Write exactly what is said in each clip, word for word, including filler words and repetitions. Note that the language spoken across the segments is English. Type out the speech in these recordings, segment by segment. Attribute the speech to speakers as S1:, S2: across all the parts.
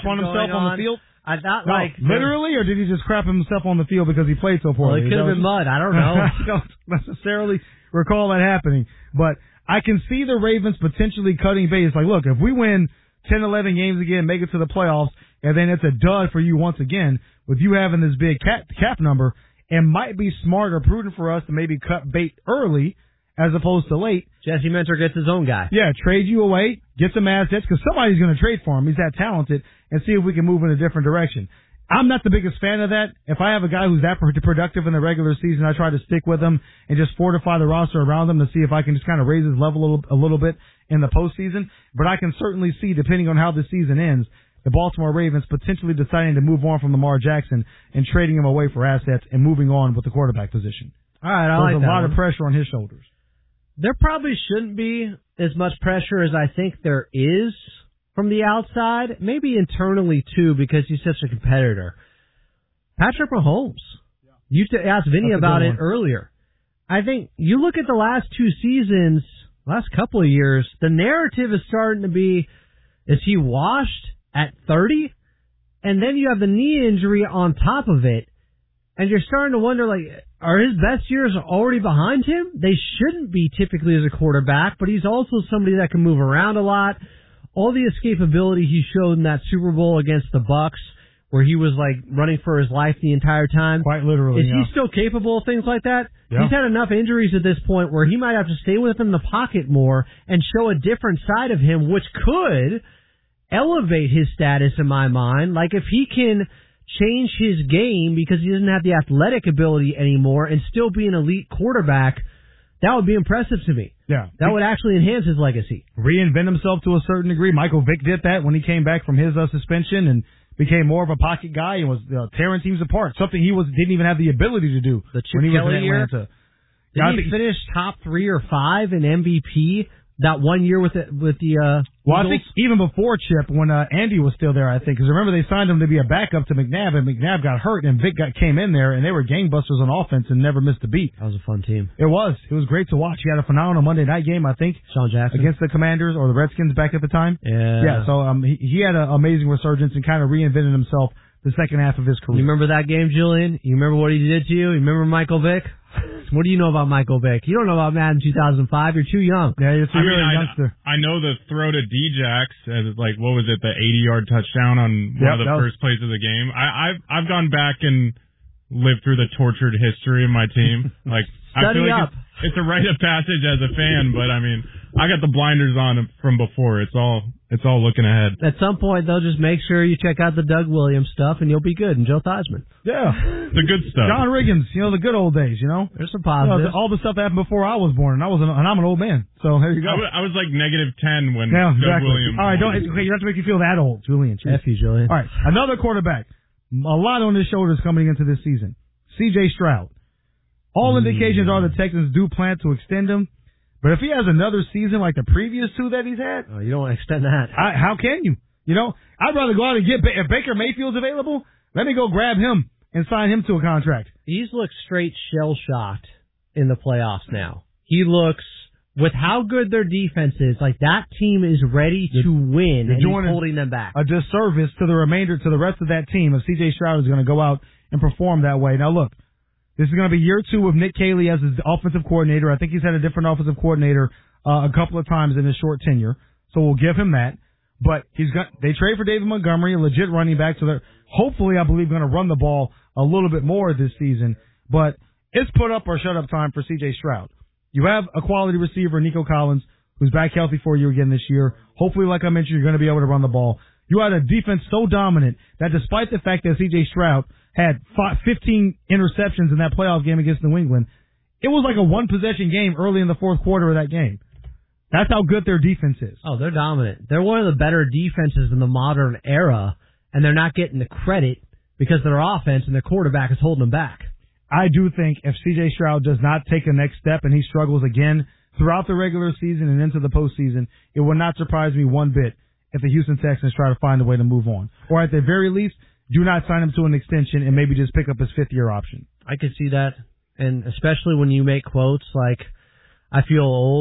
S1: on himself on. on the field?
S2: I thought,
S1: no,
S2: like...
S1: Literally, or did he just crap himself on the field because he played so poorly?
S2: Well, it could have been mud. I don't know.
S1: I don't necessarily recall that happening. But I can see the Ravens potentially cutting bait. It's like, look, if we win ten, eleven games again, make it to the playoffs, and then it's a dud for you once again, with you having this big cap, cap number, it might be smart or prudent for us to maybe cut bait early as opposed to late.
S2: Jesse Minter gets his own guy.
S1: Yeah, trade you away, get some assets, because somebody's going to trade for him. He's that talented, and see if we can move in a different direction. I'm not the biggest fan of that. If I have a guy who's that productive in the regular season, I try to stick with him and just fortify the roster around him to see if I can just kind of raise his level a little, a little bit in the postseason. But I can certainly see, depending on how the season ends, the Baltimore Ravens potentially deciding to move on from Lamar Jackson and trading him away for assets and moving on with the quarterback position.
S2: All right, I
S1: There's
S2: like
S1: a
S2: that
S1: lot
S2: one.
S1: of pressure on his shoulders.
S2: There probably shouldn't be as much pressure as I think there is from the outside. Maybe internally, too, because he's such a competitor. Patrick Mahomes. Yeah. You t- asked Vinny
S1: That's
S2: about it
S1: one.
S2: earlier. I think you look at the last two seasons, last couple of years, the narrative is starting to be, is he washed at thirty? And then you have the knee injury on top of it. And you're starting to wonder, like, are his best years already behind him? They shouldn't be typically as a quarterback, but he's also somebody that can move around a lot. All the escapability he showed in that Super Bowl against the Bucks, where he was, like, running for his life the entire time.
S1: Quite literally,
S2: Is
S1: yeah.
S2: he still capable of things like that?
S1: Yeah.
S2: He's had enough injuries at this point where he might have to stay within the pocket more and show a different side of him, which could elevate his status in my mind. Like, if he can change his game because he doesn't have the athletic ability anymore and still be an elite quarterback, that would be impressive to me.
S1: Yeah.
S2: That would actually enhance his legacy.
S1: Reinvent himself to a certain degree. Michael Vick did that when he came back from his uh, suspension and became more of a pocket guy and was uh, tearing teams apart, something he was didn't even have the ability to do
S2: the Chip
S1: when he
S2: Kelly
S1: was in Atlanta.
S2: Year, did he finish top three or five in M V P that one year with the, with the uh,
S1: Well,
S2: Eagles?
S1: I think even before Chip, when uh, Andy was still there, I think, because remember they signed him to be a backup to McNabb, and McNabb got hurt, and Vic got came in there, and they were gangbusters on offense and never missed a beat.
S2: That was a fun team.
S1: It was. It was great to watch. He had a phenomenal Monday night game, I think,
S2: Sean Jackson
S1: against the Commanders or the Redskins back at the time.
S2: Yeah.
S1: Yeah, so um, he, he had an amazing resurgence and kind of reinvented himself the second half of his career.
S2: You remember that game, Julian? You remember what he did to you? You remember Michael Vick? What do you know about Michael Vick? You don't know about Madden two thousand five. You're too young.
S1: Yeah, you're too
S3: I mean,
S1: young,
S3: I,
S1: youngster.
S3: I know the throw to D-Jax as like what was it, the eighty-yard touchdown on one
S1: Yep,
S3: of the
S1: that was-
S3: first plays of the game. I, I've I've gone back and lived through the tortured history of my team. Like I
S2: Study
S3: feel like
S2: up.
S3: it's, it's a rite of passage as a fan, but I mean, I got the blinders on from before. It's all it's all looking ahead.
S2: At some point, they'll just make sure you check out the Doug Williams stuff, and you'll be good. And Joe Theismann.
S1: Yeah.
S3: The good stuff.
S1: John Riggins, you know, the good old days, you know?
S2: There's some
S1: You know,
S2: positives.
S1: the- all the stuff that happened before I was born, and I was an, and I'm an old man. So there you go.
S3: I was, I was like negative ten when
S1: Yeah,
S3: Doug
S1: exactly.
S3: Williams.
S1: All right, don't,
S3: won.
S1: okay, you don't have to make you feel that old, Julian. Jeez.
S2: F you, Julian.
S1: All right, another quarterback. A lot on his shoulders coming into this season. C J Stroud. All
S2: Mm.
S1: indications are the Texans do plan to extend him. But if he has another season like the previous two that he's had,
S2: Oh, you don't want to extend that.
S1: I, how can you? You know, I'd rather go out and get, ba- if Baker Mayfield's available, let me go grab him and sign him to a contract.
S2: He's looked straight shell-shocked in the playoffs now. He looks, with how good their defense is, like that team is ready to win, and
S1: doing
S2: he's
S1: a-
S2: holding them back.
S1: A disservice to the remainder, to the rest of that team if C J Stroud is going to go out and perform that way. Now look, this is going to be year two of Nick Caley as his offensive coordinator. I think he's had a different offensive coordinator uh, a couple of times in his short tenure, so we'll give him that. But he's got, they trade for David Montgomery, a legit running back, so they're hopefully, I believe, going to run the ball a little bit more this season. But it's put up or shut up time for C J Stroud. You have a quality receiver, Nico Collins, who's back healthy for you again this year. Hopefully, like I mentioned, you're going to be able to run the ball. You had a defense so dominant that despite the fact that C J Stroud had five, fifteen interceptions in that playoff game against New England, it was like a one-possession game early in the fourth quarter of that game. That's how good their defense is.
S2: Oh, they're dominant. They're one of the better defenses in the modern era, and they're not getting the credit because their offense and their quarterback is holding them back.
S1: I do think if C J Stroud does not take a next step and he struggles again throughout the regular season and into the postseason, it would not surprise me one bit if the Houston Texans try to find a way to move on. Or at the very least, do not sign him to an extension and maybe just pick up his fifth-year option.
S2: I could see that, and especially when you make quotes like, I feel old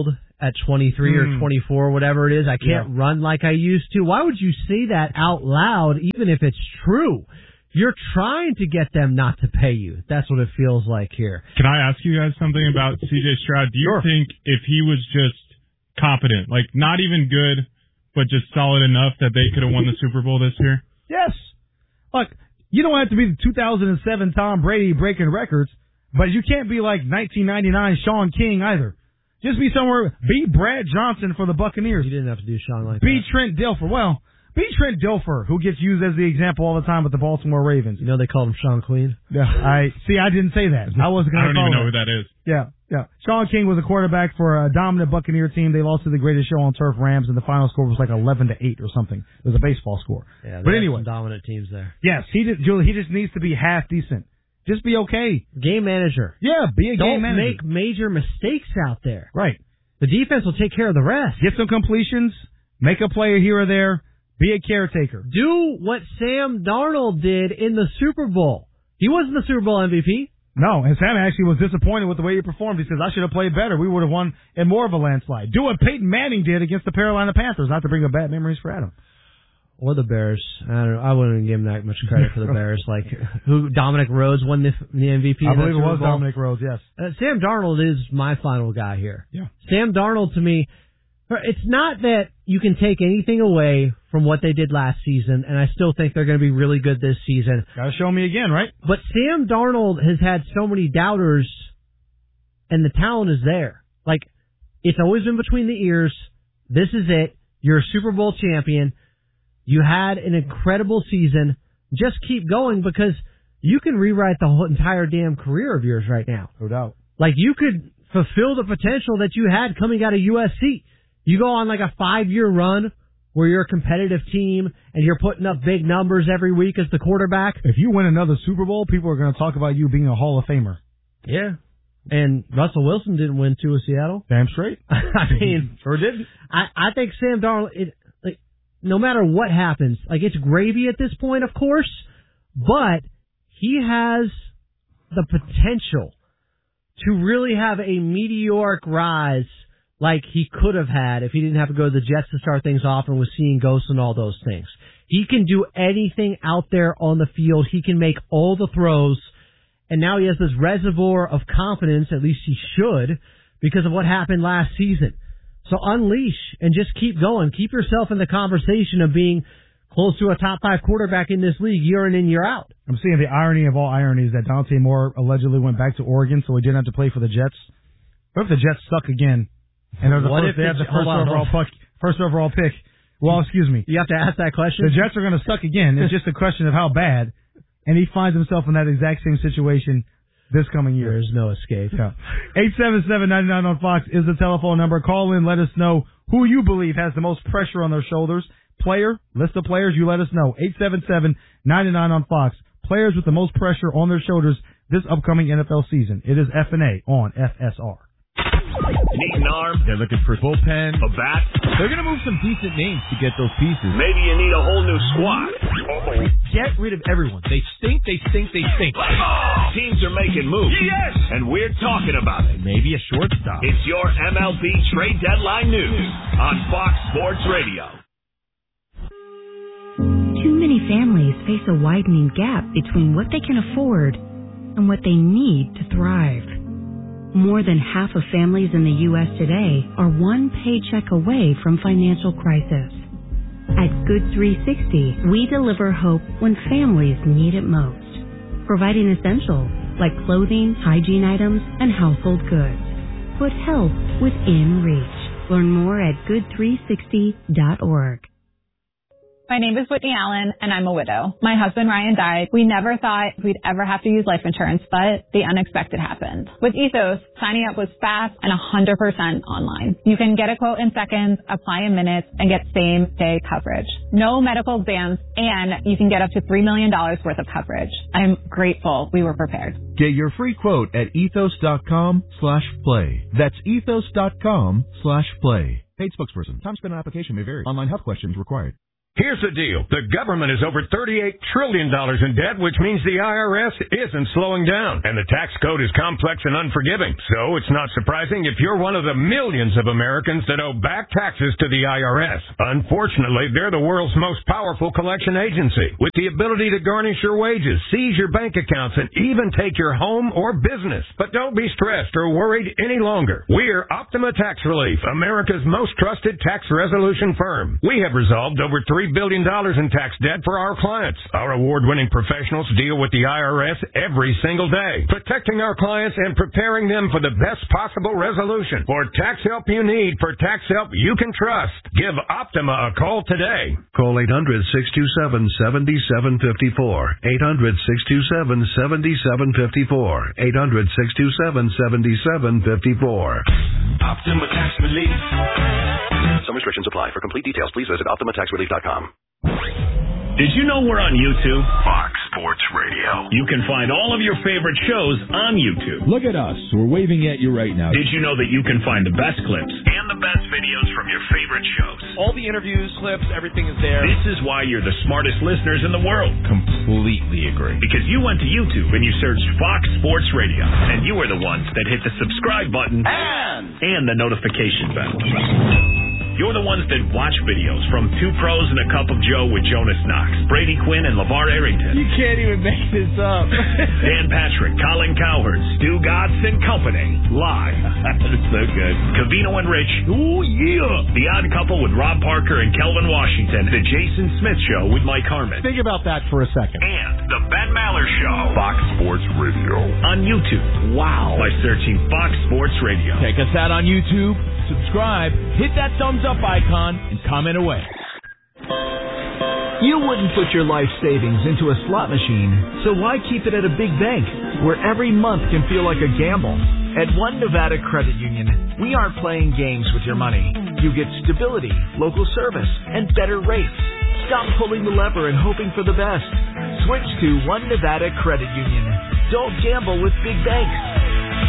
S2: at twenty-three
S1: Mm.
S2: or twenty-four, whatever it is. I can't
S1: Yeah.
S2: run like I used to. Why would you say that out loud, even if it's true? You're trying to get them not to pay you. That's what it feels like here.
S3: Can I ask you guys something about C J Stroud? Do you
S1: Sure.
S3: think if he was just competent, like not even good, but just solid enough that they could have won the Super Bowl this year?
S1: Yes. Look, you don't have to be the two thousand seven Tom Brady breaking records, but you can't be like nineteen ninety-nine Sean King either. Just be somewhere. Be Brad Johnson for the Buccaneers.
S2: You didn't have to do Sean like
S1: Be
S2: that.
S1: Trent Dilfer. Well, be Trent Dilfer, who gets used as the example all the time with the Baltimore Ravens.
S2: You know they called him Sean Queen?
S1: Yeah, I see. I didn't say that. I wasn't
S3: I
S1: going to
S3: don't even know
S1: that.
S3: who that is.
S1: Yeah, yeah. Sean King was a quarterback for a dominant Buccaneer team. They lost to the greatest show on turf, Rams, and the final score was like eleven to eight or something. It was a baseball score.
S2: Yeah,
S1: but
S2: they
S1: anyway,
S2: had some dominant teams there.
S1: yes, he just Julie, he just needs to be half decent. Just be okay.
S2: Game manager.
S1: Yeah, be a
S2: Don't
S1: game manager.
S2: make major mistakes out there.
S1: Right.
S2: The defense will take care of the rest.
S1: Get some completions. Make a play here or there. Be a caretaker.
S2: Do what Sam Darnold did in the Super Bowl. He wasn't the Super Bowl M V P.
S1: No, and Sam actually was disappointed with the way he performed. He says, I should have played better. We would have won in more of a landslide. Do what Peyton Manning did against the Carolina Panthers, not to bring up bad memories for Adam.
S2: Or the Bears. I don't know. I wouldn't give him that much credit for the Bears. Like, who Dominic Rhodes won the, the M V P.
S1: I
S2: in that
S1: believe it
S2: Super
S1: was
S2: Bowl.
S1: Dominic Rhodes, yes.
S2: Uh, Sam Darnold is my final guy here.
S1: Yeah.
S2: Sam Darnold, to me, it's not that you can take anything away from what they did last season, and I still think they're going to be really good this season.
S1: Got to show me again, right?
S2: But Sam Darnold has had so many doubters, and the talent is there. Like, it's always been between the ears. This is it. You're a Super Bowl champion. You had an incredible season. Just keep going, because you can rewrite the whole entire damn career of yours right now.
S1: No doubt.
S2: Like, you could fulfill the potential that you had coming out of U S C. You go on like a five-year run where you're a competitive team and you're putting up big numbers every week as the quarterback.
S1: If you win another Super Bowl, people are going to talk about you being a Hall of Famer.
S2: Yeah. And Russell Wilson didn't win two with Seattle.
S1: Damn straight.
S2: I mean,
S1: sure didn't.
S2: I, I think Sam Darnold, it, like, no matter what happens, like, it's gravy at this point, of course, but he has the potential to really have a meteoric rise like he could have had if he didn't have to go to the Jets to start things off and was seeing ghosts and all those things. He can do anything out there on the field. He can make all the throws. And now he has this reservoir of confidence, at least he should, because of what happened last season. So unleash and just keep going. Keep yourself in the conversation of being close to a top five quarterback in this league year in and year out.
S1: I'm seeing the irony of all ironies that Dante Moore allegedly went back to Oregon so he didn't have to play for the Jets. What if the Jets suck again? And they're the
S2: What
S1: first,
S2: if
S1: they have
S2: the-
S1: the first
S2: hold on,
S1: overall
S2: hold on.
S1: pick, first overall pick. Well, excuse me.
S2: You have to ask that question?
S1: The Jets are going to suck again. It's just a question of how bad. And he finds himself in that exact same situation this coming year.
S2: There is no escape.
S1: Yeah. eight seven seven, nine nine on Fox is the telephone number. Call in, let us know who you believe has the most pressure on their shoulders. Player, list of players, you let us know. eight seven seven, nine nine on Fox. Players with the most pressure on their shoulders this upcoming N F L season. It is F and A on F S R.
S4: Need an arm?
S5: They're looking for bullpen.
S4: A bat?
S5: They're going to move some decent names to get those pieces.
S4: Maybe you need a whole new squad.
S5: Get rid of everyone. They stink, they stink, they stink.
S4: Teams are making moves. Yes! And we're talking about it.
S5: Maybe a shortstop.
S4: It's your M L B trade deadline news on Fox Sports Radio.
S6: Too many families face a widening gap between what they can afford and what they need to thrive. More than half of families in the U S today are one paycheck away from financial crisis. At Good three sixty, we deliver hope when families need it most, providing essentials like clothing, hygiene items, and household goods. Put help within reach. Learn more at good three sixty dot org.
S7: My name is Whitney Allen, and I'm a widow. My husband, Ryan, died. We never thought we'd ever have to use life insurance, but the unexpected happened. With Ethos, signing up was fast and one hundred percent online. You can get a quote in seconds, apply in minutes, and get same-day coverage. No medical exams, and you can get up to three million dollars worth of coverage. I'm grateful we were prepared.
S5: Get your free quote at ethos.com slash play. That's ethos.com slash play. Paid spokesperson. Time spent on application may vary. Online health questions required.
S8: Here's the deal. The government is over thirty-eight trillion dollars in debt, which means the I R S isn't slowing down. And the tax code is complex and unforgiving. So it's not surprising if you're one of the millions of Americans that owe back taxes to the I R S. Unfortunately, they're the world's most powerful collection agency, with the ability to garnish your wages, seize your bank accounts, and even take your home or business. But don't be stressed or worried any longer. We're Optima Tax Relief, America's most trusted tax resolution firm. We have resolved over three billion dollars in tax debt for our clients. Our award-winning professionals deal with the I R S every single day, protecting our clients and preparing them for the best possible resolution. For tax help you need, for tax help you can trust, give Optima a call today.
S9: Call eight hundred, six two seven, seven seven five four. eight hundred, six two seven, seven seven five four. eight hundred, six two seven, seven seven five four.
S4: Optima Tax Relief.
S10: Some restrictions apply. For complete details, please visit optima tax relief dot com.
S4: Did you know we're on YouTube? Fox Sports Radio. You can find all of your favorite shows on YouTube.
S11: Look at us. We're waving at you right now.
S4: Did you know that you can find the best clips and the best videos from your favorite shows?
S12: All the interviews, clips, everything is there.
S4: This is why you're the smartest listeners in the world.
S11: Completely agree.
S4: Because you went to YouTube and you searched Fox Sports Radio, and you were the ones that hit the subscribe button
S12: and,
S4: and the notification bell. You're the ones that watch videos from Two Pros and a Cup of Joe with Jonas Knox, Brady Quinn, and LeVar Arrington.
S12: You can't even make this up.
S4: Dan Patrick, Colin Cowherd, Stu Gatz, and Company. Live.
S12: That's so good.
S4: Covino and Rich. Ooh, yeah. The Odd Couple with Rob Parker and Kelvin Washington. The Jason Smith Show with Mike Harmon.
S13: Think about that for a second.
S4: And The Ben Maller Show.
S10: Fox Sports Radio.
S4: On YouTube. Wow. By searching Fox Sports Radio.
S11: Check us out on YouTube. Subscribe, hit that thumbs up icon, and comment away.
S5: You wouldn't put your life savings into a slot machine, so why keep it at a big bank where every month can feel like a gamble? At One Nevada Credit Union, we aren't playing games with your money. You get stability, local service, and better rates. Stop pulling the lever and hoping for the best. Switch to One Nevada Credit Union. Don't gamble with big banks.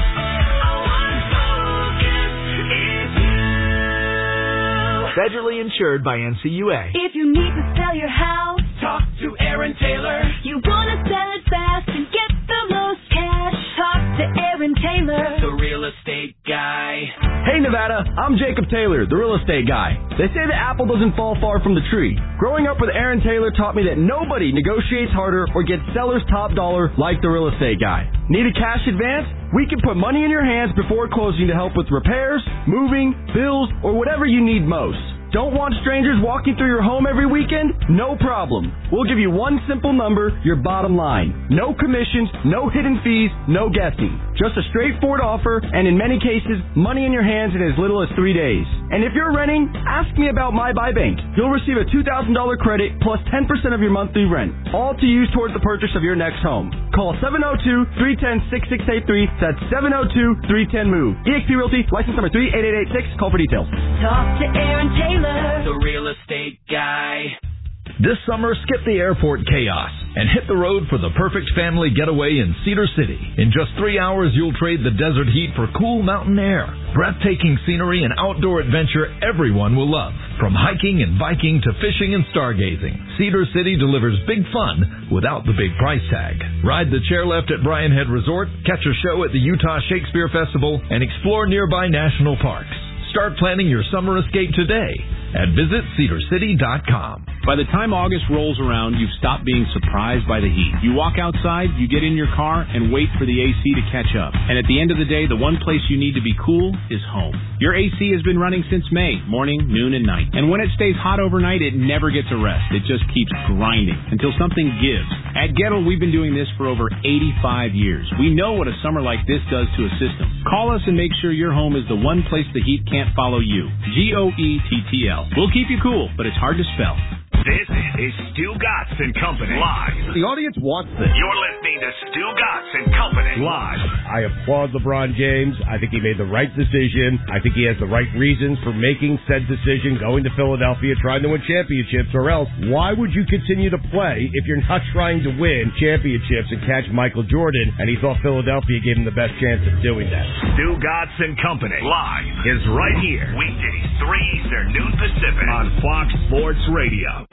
S5: Federally insured by N C U A.
S14: If you need to sell your house,
S12: talk to Aaron Taylor.
S14: You want to sell it fast and get the most cash, talk to Aaron Taylor,
S12: the real estate guy.
S15: Hey Nevada, I'm Jacob Taylor, the real estate guy. They say the apple doesn't fall far from the tree. Growing up with Aaron Taylor taught me that nobody negotiates harder or gets seller's top dollar like the real estate guy. Need a cash advance? We can put money in your hands before closing to help with repairs, moving, bills, or whatever you need most. Don't want strangers walking through your home every weekend? No problem. We'll give you one simple number, your bottom line. No commissions, no hidden fees, no guessing. Just a straightforward offer, and in many cases, money in your hands in as little as three days. And if you're renting, ask me about My Buy Bank. You'll receive a two thousand dollars credit plus ten percent of your monthly rent, all to use towards the purchase of your next home. Call seven oh two, three one oh, six six eight three. That's seven oh two, three one oh, MOVE. E X P Realty, license number three eight eight eight six. Call for details.
S14: Talk to Aaron Taylor,
S12: the real estate guy.
S16: This summer, skip the airport chaos and hit the road for the perfect family getaway in Cedar City. In just three hours, you'll trade the desert heat for cool mountain air, breathtaking scenery, and outdoor adventure everyone will love. From hiking and biking to fishing and stargazing, Cedar City delivers big fun without the big price tag. Ride the chairlift at Bryan Head Resort, catch a show at the Utah Shakespeare Festival, and explore nearby national parks. Start planning your summer escape today at visit cedar city dot com.
S17: By the time August rolls around, you've stopped being surprised by the heat. You walk outside, you get in your car, and wait for the A C to catch up. And at the end of the day, the one place you need to be cool is home. Your A C has been running since May, morning, noon, and night. And when it stays hot overnight, it never gets a rest. It just keeps grinding until something gives. At Gettle, we've been doing this for over eighty-five years. We know what a summer like this does to a system. Call us and make sure your home is the one place the heat can't follow you. G O E T T L. We'll keep you cool, but it's hard to spell.
S4: This is Stu Gatz and Company live.
S18: The audience wants this.
S4: You're listening to Stu Gatz and Company live.
S18: I applaud LeBron James. I think he made the right decision. I think he has the right reasons for making said decision, going to Philadelphia, trying to win championships, or else why would you continue to play if you're not trying to win championships and catch Michael Jordan? And he thought Philadelphia gave him the best chance of doing that.
S4: Stu Gatz and Company live is right here. Weekdays, three Eastern, noon Pacific on Fox Sports Radio.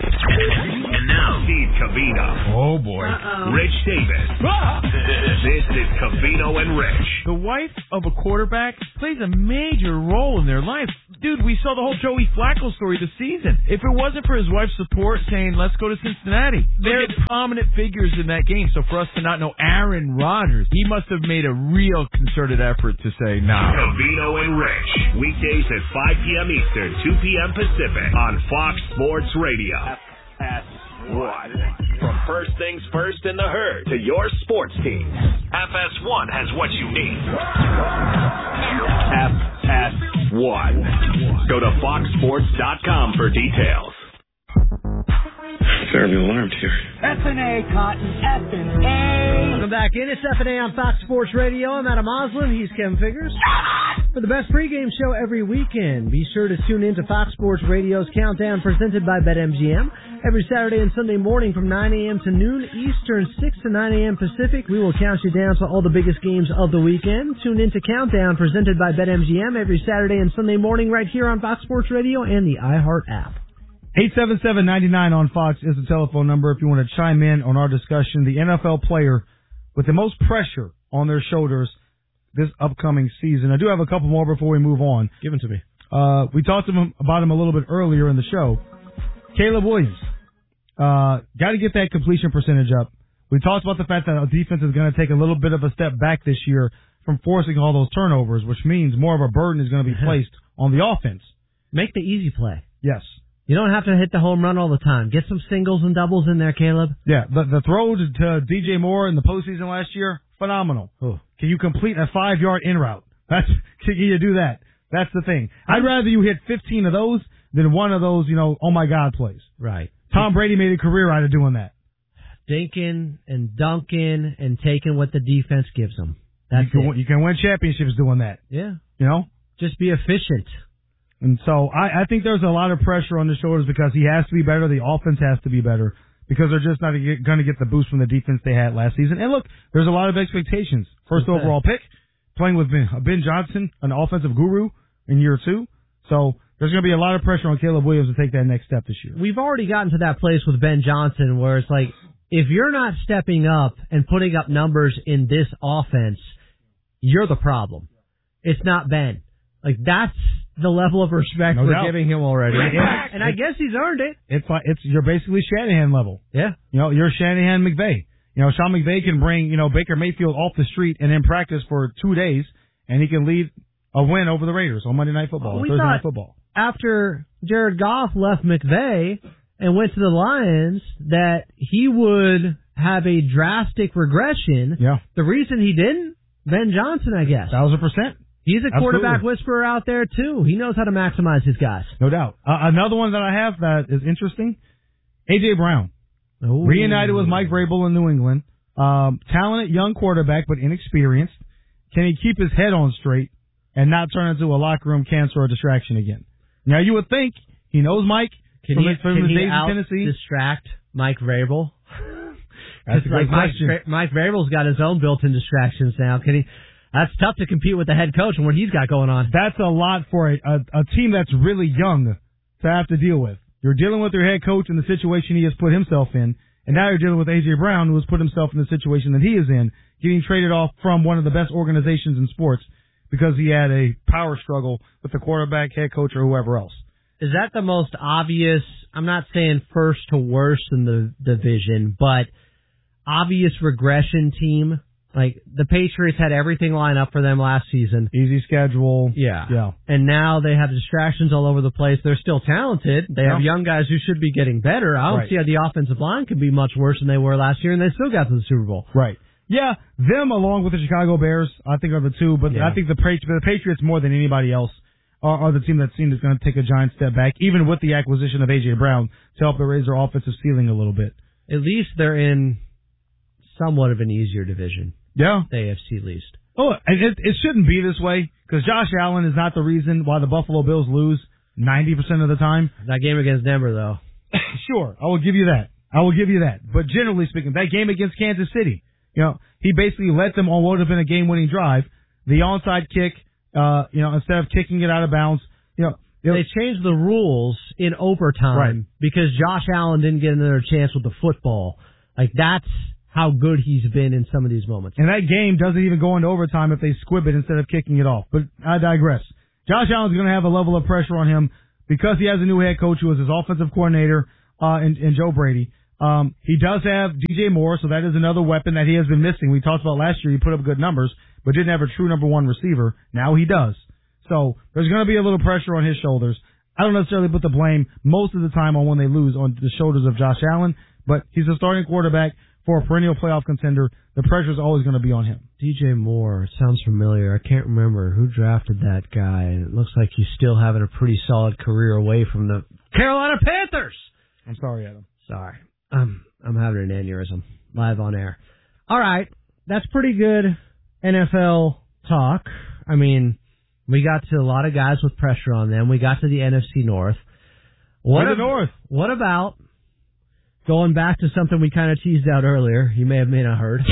S4: And now, Steve Covino.
S11: Oh, boy.
S4: Uh-oh. Rich Davis. This is Covino and Rich.
S11: The wife of a quarterback plays a major role in their life. Dude, we saw the whole Joey Flacco story this season. If it wasn't for his wife's support saying, let's go to Cincinnati, they're prominent figures in that game. So for us to not know Aaron Rodgers, he must have made a real concerted effort to say, nah.
S4: Covino and Rich. Weekdays at five p.m. Eastern, two p.m. Pacific on Fox Sports Radio. F S one. From first things first in the herd to your sports team, F S one has what you need. F S one. Go to fox sports dot com for details.
S13: Fairly alarmed here.
S19: F and A, Cotton. F and A.
S2: Welcome back in. It's F and A on Fox Sports Radio. I'm Adam Oslin. He's Kevin Figures. For the best pregame show every weekend, be sure to tune in to Fox Sports Radio's Countdown presented by BetMGM. Every Saturday and Sunday morning from nine a.m. to noon Eastern, six to nine a.m. Pacific, we will count you down to all the biggest games of the weekend. Tune in to Countdown presented by BetMGM every Saturday and Sunday morning right here on Fox Sports Radio and the iHeart app.
S1: eight seven seven, nine nine on Fox is the telephone number if you want to chime in on our discussion. The N F L player with the most pressure on their shoulders this upcoming season. I do have a couple more before we move on.
S2: Give them to me.
S1: Uh, we talked to him about him a little bit earlier in the show. Caleb Williams. Uh, got to get that completion percentage up. We talked about the fact that our defense is going to take a little bit of a step back this year from forcing all those turnovers, which means more of a burden is going to be placed on the offense.
S2: Make the easy play.
S1: Yes.
S2: You don't have to hit the home run all the time. Get some singles and doubles in there, Caleb.
S1: Yeah, the, the throw to, to D J Moore in the postseason last year, phenomenal.
S2: Oh.
S1: Can you complete a five-yard in route? That's can you do that? That's the thing. I'd rather you hit fifteen of those than one of those, you know, oh my God plays.
S2: Right.
S1: Tom Brady made a career out of doing that.
S2: Dinking and dunking and taking what the defense gives them. That's
S1: you can,
S2: it.
S1: You can win championships doing that.
S2: Yeah.
S1: You know?
S2: Just be efficient.
S1: And so I, I think there's a lot of pressure on the shoulders because he has to be better. The offense has to be better because they're just not going to get the boost from the defense they had last season. And look, there's a lot of expectations. First
S2: okay.
S1: overall pick, playing with Ben, Ben Johnson, an offensive guru in year two. So there's going to be a lot of pressure on Caleb Williams to take that next step this year.
S2: We've already gotten to that place with Ben Johnson where it's like, if you're not stepping up and putting up numbers in this offense, you're the problem. It's not Ben. Like, that's the level of respect
S1: no
S2: we're
S1: doubt.
S2: giving him already.
S1: Yeah.
S2: And I guess he's earned it.
S1: It's like, it's, you're basically Shanahan level.
S2: Yeah.
S1: You know, you're Shanahan McVay. You know, Sean McVay can bring, you know, Baker Mayfield off the street and in practice for two days, and he can lead a win over the Raiders on Monday Night Football,
S2: well, we
S1: Thursday
S2: thought
S1: Night Football.
S2: After Jared Goff left McVay and went to the Lions, that he would have a drastic regression.
S1: Yeah.
S2: The reason he didn't, Ben Johnson, I guess.
S1: Thousand percent.
S2: He's a quarterback Absolutely. whisperer out there, too. He knows how to maximize his guys.
S1: No doubt. Uh, another one that I have that is interesting, A J. Brown.
S2: Ooh.
S1: Reunited with Mike Vrabel in New England. Um, talented young quarterback, but inexperienced. Can he keep his head on straight and not turn into a locker room cancer or distraction again? Now, you would think he knows Mike
S2: can
S1: from,
S2: he,
S1: from
S2: can
S1: his
S2: he
S1: days
S2: out
S1: in Tennessee.
S2: distract Mike Vrabel?
S1: That's a great
S2: like
S1: question.
S2: Mike, Mike Vrabel's got his own built-in distractions now. Can he? That's tough to compete with the head coach and what he's got going on.
S1: That's a lot for a, a, a team that's really young to have to deal with. You're dealing with your head coach in the situation he has put himself in, and now you're dealing with A J. Brown, who has put himself in the situation that he is in, getting traded off from one of the best organizations in sports because he had a power struggle with the quarterback, head coach, or whoever else.
S2: Is that the most obvious, I'm not saying first to worst in the division, but obvious regression team? Like, the Patriots had everything lined up for them last season.
S1: Easy schedule.
S2: Yeah.
S1: Yeah.
S2: And now they have distractions all over the place. They're still talented. They have
S1: Yeah.
S2: young guys who should be getting better. I don't
S1: Right.
S2: see how the offensive line could be much worse than they were last year, and they still got to the Super Bowl.
S1: Right. Yeah, them along with the Chicago Bears, I think, are the two. But
S2: Yeah.
S1: I think the, the Patriots, more than anybody else, are, are the team that seems is going to take a giant step back, even with the acquisition of A J. Brown, to help them raise their offensive ceiling a little bit.
S2: At least they're in somewhat of an easier division.
S1: Yeah.
S2: The A F C least.
S1: Oh, it, it shouldn't be this way, because Josh Allen is not the reason why the Buffalo Bills lose ninety percent of the time.
S2: That game against Denver, though.
S1: Sure, I will give you that. I will give you that. But generally speaking, that game against Kansas City, you know, he basically led them on what would have been a game-winning drive. The onside kick, uh, you know, instead of kicking it out of bounds, you know,
S2: they changed the rules in overtime
S1: Right.
S2: because Josh Allen didn't get another chance with the football. Like, that's how good he's been in some of these moments.
S1: And that game doesn't even go into overtime if they squib it instead of kicking it off. But I digress. Josh Allen's going to have a level of pressure on him because he has a new head coach who was his offensive coordinator, uh, in, in Joe Brady. Um, he does have D J Moore, so that is another weapon that he has been missing. We talked about last year, he put up good numbers, but didn't have a true number one receiver. Now he does. So there's going to be a little pressure on his shoulders. I don't necessarily put the blame most of the time on when they lose on the shoulders of Josh Allen, but he's a starting quarterback for a perennial playoff contender. The pressure is always going to be on him.
S2: D J Moore sounds familiar. I can't remember who drafted that guy, and it looks like he's still having a pretty solid career away from the Carolina Panthers.
S1: I'm sorry, Adam.
S2: Sorry. I'm, I'm having an aneurysm live on air. All right. That's pretty good N F L talk. I mean, we got to a lot of guys with pressure on them. We got to the N F C North. What
S1: the
S2: ab-
S1: North.
S2: What about going back to something we kind of teased out earlier? You may have may not heard.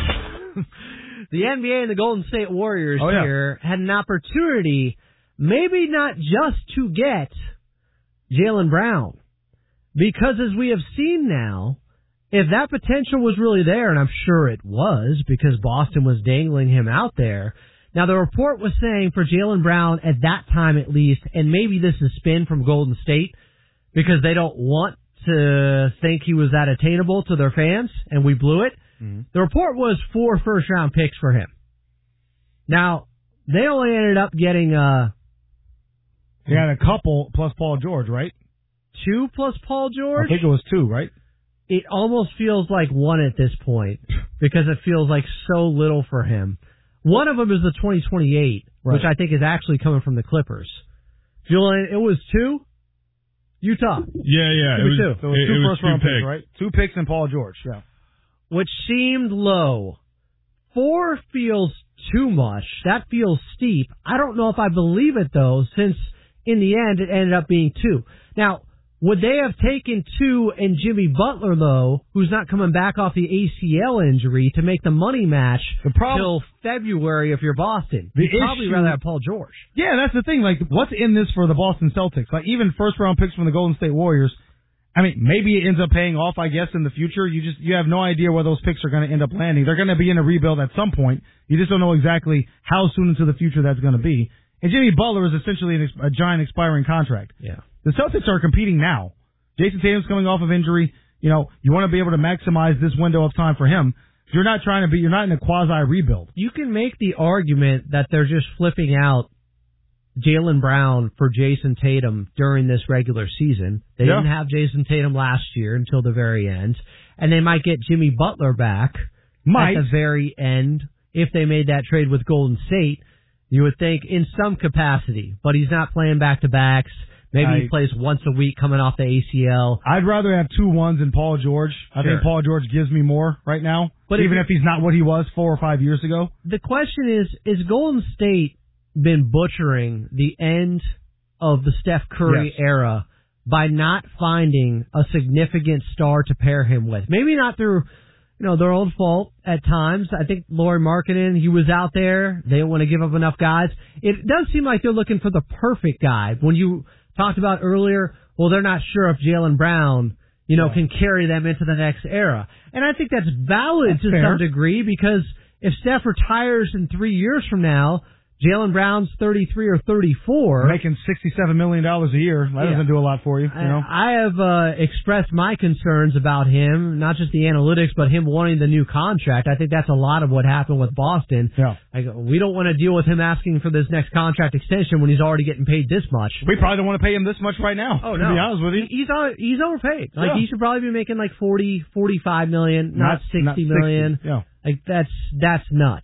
S2: The N B A and the Golden State Warriors
S1: oh, yeah.
S2: here had an opportunity, maybe not just to get Jaylen Brown, because as we have seen now, if that potential was really there, and I'm sure it was because Boston was dangling him out there. Now, the report was saying for Jaylen Brown at that time at least, and maybe this is spin from Golden State because they don't want to think he was that attainable to their fans, and we blew it. Mm-hmm. The report was four first-round picks for him. Now, they only ended up getting... Uh,
S1: they had a couple plus Paul George, right?
S2: Two plus Paul George?
S1: I think it was two, right?
S2: It almost feels like one at this point because it feels like so little for him. One of them is the twenty twenty-eight, right, which I think is actually coming from the Clippers. Julian, it was two? Utah.
S3: Yeah, yeah.
S1: It,
S3: it
S1: was
S3: was
S1: two. So it was
S3: it,
S1: two
S3: it was
S1: first round
S3: two
S1: picks, right? Two picks and Paul George, yeah.
S2: Which seemed low. Four feels too much. That feels steep. I don't know if I believe it, though, since in the end it ended up being two. Now, would they have taken two and Jimmy Butler, though, who's not coming back off the A C L injury, to make the money match
S1: the problem,
S2: till February if you're Boston?
S1: The
S2: You'd probably
S1: issue,
S2: rather have Paul George.
S1: Yeah, that's the thing. Like, what's in this for the Boston Celtics? Like, even first-round picks from the Golden State Warriors, I mean, maybe it ends up paying off, I guess, in the future. You just you have no idea where those picks are going to end up landing. They're going to be in a rebuild at some point. You just don't know exactly how soon into the future that's going to be. And Jimmy Butler is essentially an, a giant expiring contract.
S2: Yeah.
S1: The Celtics are competing now. Jason Tatum's coming off of injury. You know, you want to be able to maximize this window of time for him. You're not trying to be, you're not in a quasi rebuild.
S2: You can make the argument that they're just flipping out Jaylen Brown for Jason Tatum during this regular season. They
S1: yeah.
S2: didn't have Jason Tatum last year until the very end. And they might get Jimmy Butler back
S1: might.
S2: at the very end if they made that trade with Golden State. You would think in some capacity, but he's not playing back-to-backs. Maybe
S1: I,
S2: he plays once a week coming off the A C L.
S1: I'd rather have two ones than Paul George. I
S2: sure.
S1: think Paul George gives me more right now, but even if, if he's not what he was four or five years ago.
S2: The question is, is Golden State been butchering the end of the Steph Curry
S1: yes.
S2: era by not finding a significant star to pair him with? Maybe not through, you know, their own fault at times. I think Lauri Markkanen, he was out there. They don't want to give up enough guys. It does seem like they're looking for the perfect guy. When you talked about earlier, well, they're not sure if Jaylen Brown, you know, yeah. can carry them into the next era. And I think that's valid
S1: that's
S2: to
S1: fair.
S2: some degree because if Steph retires in three years from now, Jaylen Brown's thirty-three or thirty-four.
S1: Making sixty-seven million dollars a year. That yeah. doesn't do a lot for you, you know?
S2: I, I have uh, expressed my concerns about him, not just the analytics, but him wanting the new contract. I think that's a lot of what happened with Boston.
S1: Yeah.
S2: I go, we don't want to deal with him asking for this next contract extension when he's already getting paid this much.
S1: We probably don't want to pay him this much right now,
S2: oh,
S1: to
S2: no.
S1: be honest with you.
S2: He's, on, he's overpaid. Like,
S1: yeah.
S2: he should probably be making like forty, forty-five million, not, not sixty
S1: not
S2: million.
S1: sixty. Yeah.
S2: Like, that's, that's nuts.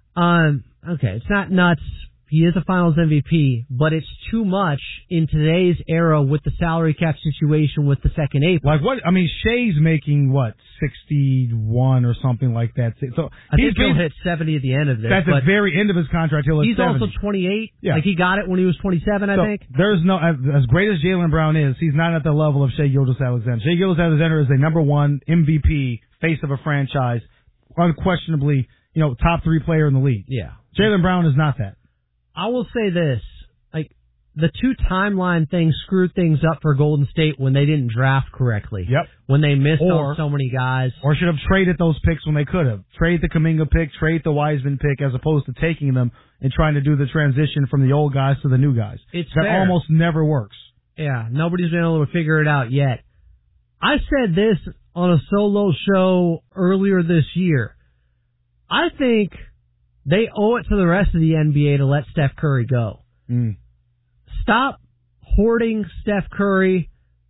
S2: Um, okay, it's not nuts. He is a Finals M V P, but it's too much in today's era with the salary cap situation with the second April.
S1: Like what? I mean, Shea's making what, sixty-one or something like that. So
S2: I think he'll hit seventy at the end of this.
S1: That's the very end of his contract. He'll hit
S2: he's
S1: seventy.
S2: also twenty-eight.
S1: Yeah.
S2: Like he got it when he was twenty-seven, I
S1: so
S2: think.
S1: There's no, as great as Jaylen Brown is, he's not at the level of Shai Gilgeous-Alexander. Shai Gilgeous-Alexander is a number one M V P, face of a franchise, unquestionably, you know, top three player in the league.
S2: Yeah.
S1: Jaylen Brown is not that.
S2: I will say this, like, the two timeline things screwed things up for Golden State when they didn't draft correctly.
S1: Yep.
S2: When they missed
S1: Or-
S2: on so many guys.
S1: Or should have traded those picks when they could have. Trade the Kuminga pick, trade the Wiseman pick, as opposed to taking them and trying to do the transition from the old guys to the new guys.
S2: It's
S1: that
S2: fair.
S1: almost never works.
S2: Yeah, nobody's been able to figure it out yet. I said this on a solo show earlier this year. I think they owe it to the rest of the N B A to let Steph Curry go.
S1: Mm.
S2: Stop hoarding Steph Curry.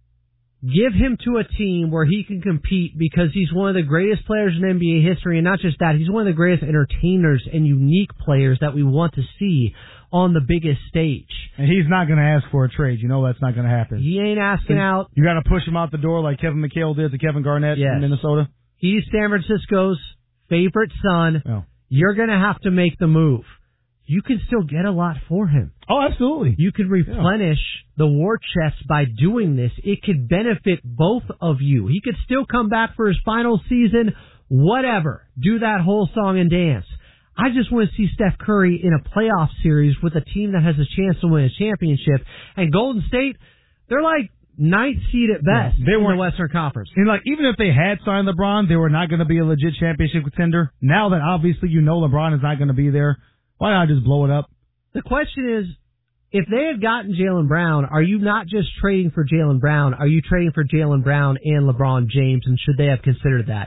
S2: Give him to a team where he can compete because he's one of the greatest players in N B A history, and not just that, he's one of the greatest entertainers and unique players that we want to see on the biggest stage.
S1: And he's not going to ask for a trade. You know that's not going to happen.
S2: He ain't asking
S1: So
S2: out.
S1: You got to push him out the door like Kevin McHale did to Kevin Garnett
S2: Yes.
S1: in Minnesota.
S2: He's San Francisco's favorite son.
S1: Oh.
S2: You're going to have to make the move. You can still get a lot for him.
S1: Oh, absolutely.
S2: You could replenish the war chest by doing this. It could benefit both of you. He could still come back for his final season, whatever. Do that whole song and dance. I just want to see Steph Curry in a playoff series with a team that has a chance to win a championship. And Golden State, they're like ninth seed at best
S1: Yeah, they
S2: in
S1: weren't-
S2: the Western Conference.
S1: And like, even if they had signed LeBron, they were not going to be a legit championship contender. Now that obviously you know LeBron is not going to be there, why not just blow it up?
S2: The question is, if they had gotten Jaylen Brown, are you not just trading for Jaylen Brown? Are you trading for Jaylen Brown and LeBron James? And should they have considered that?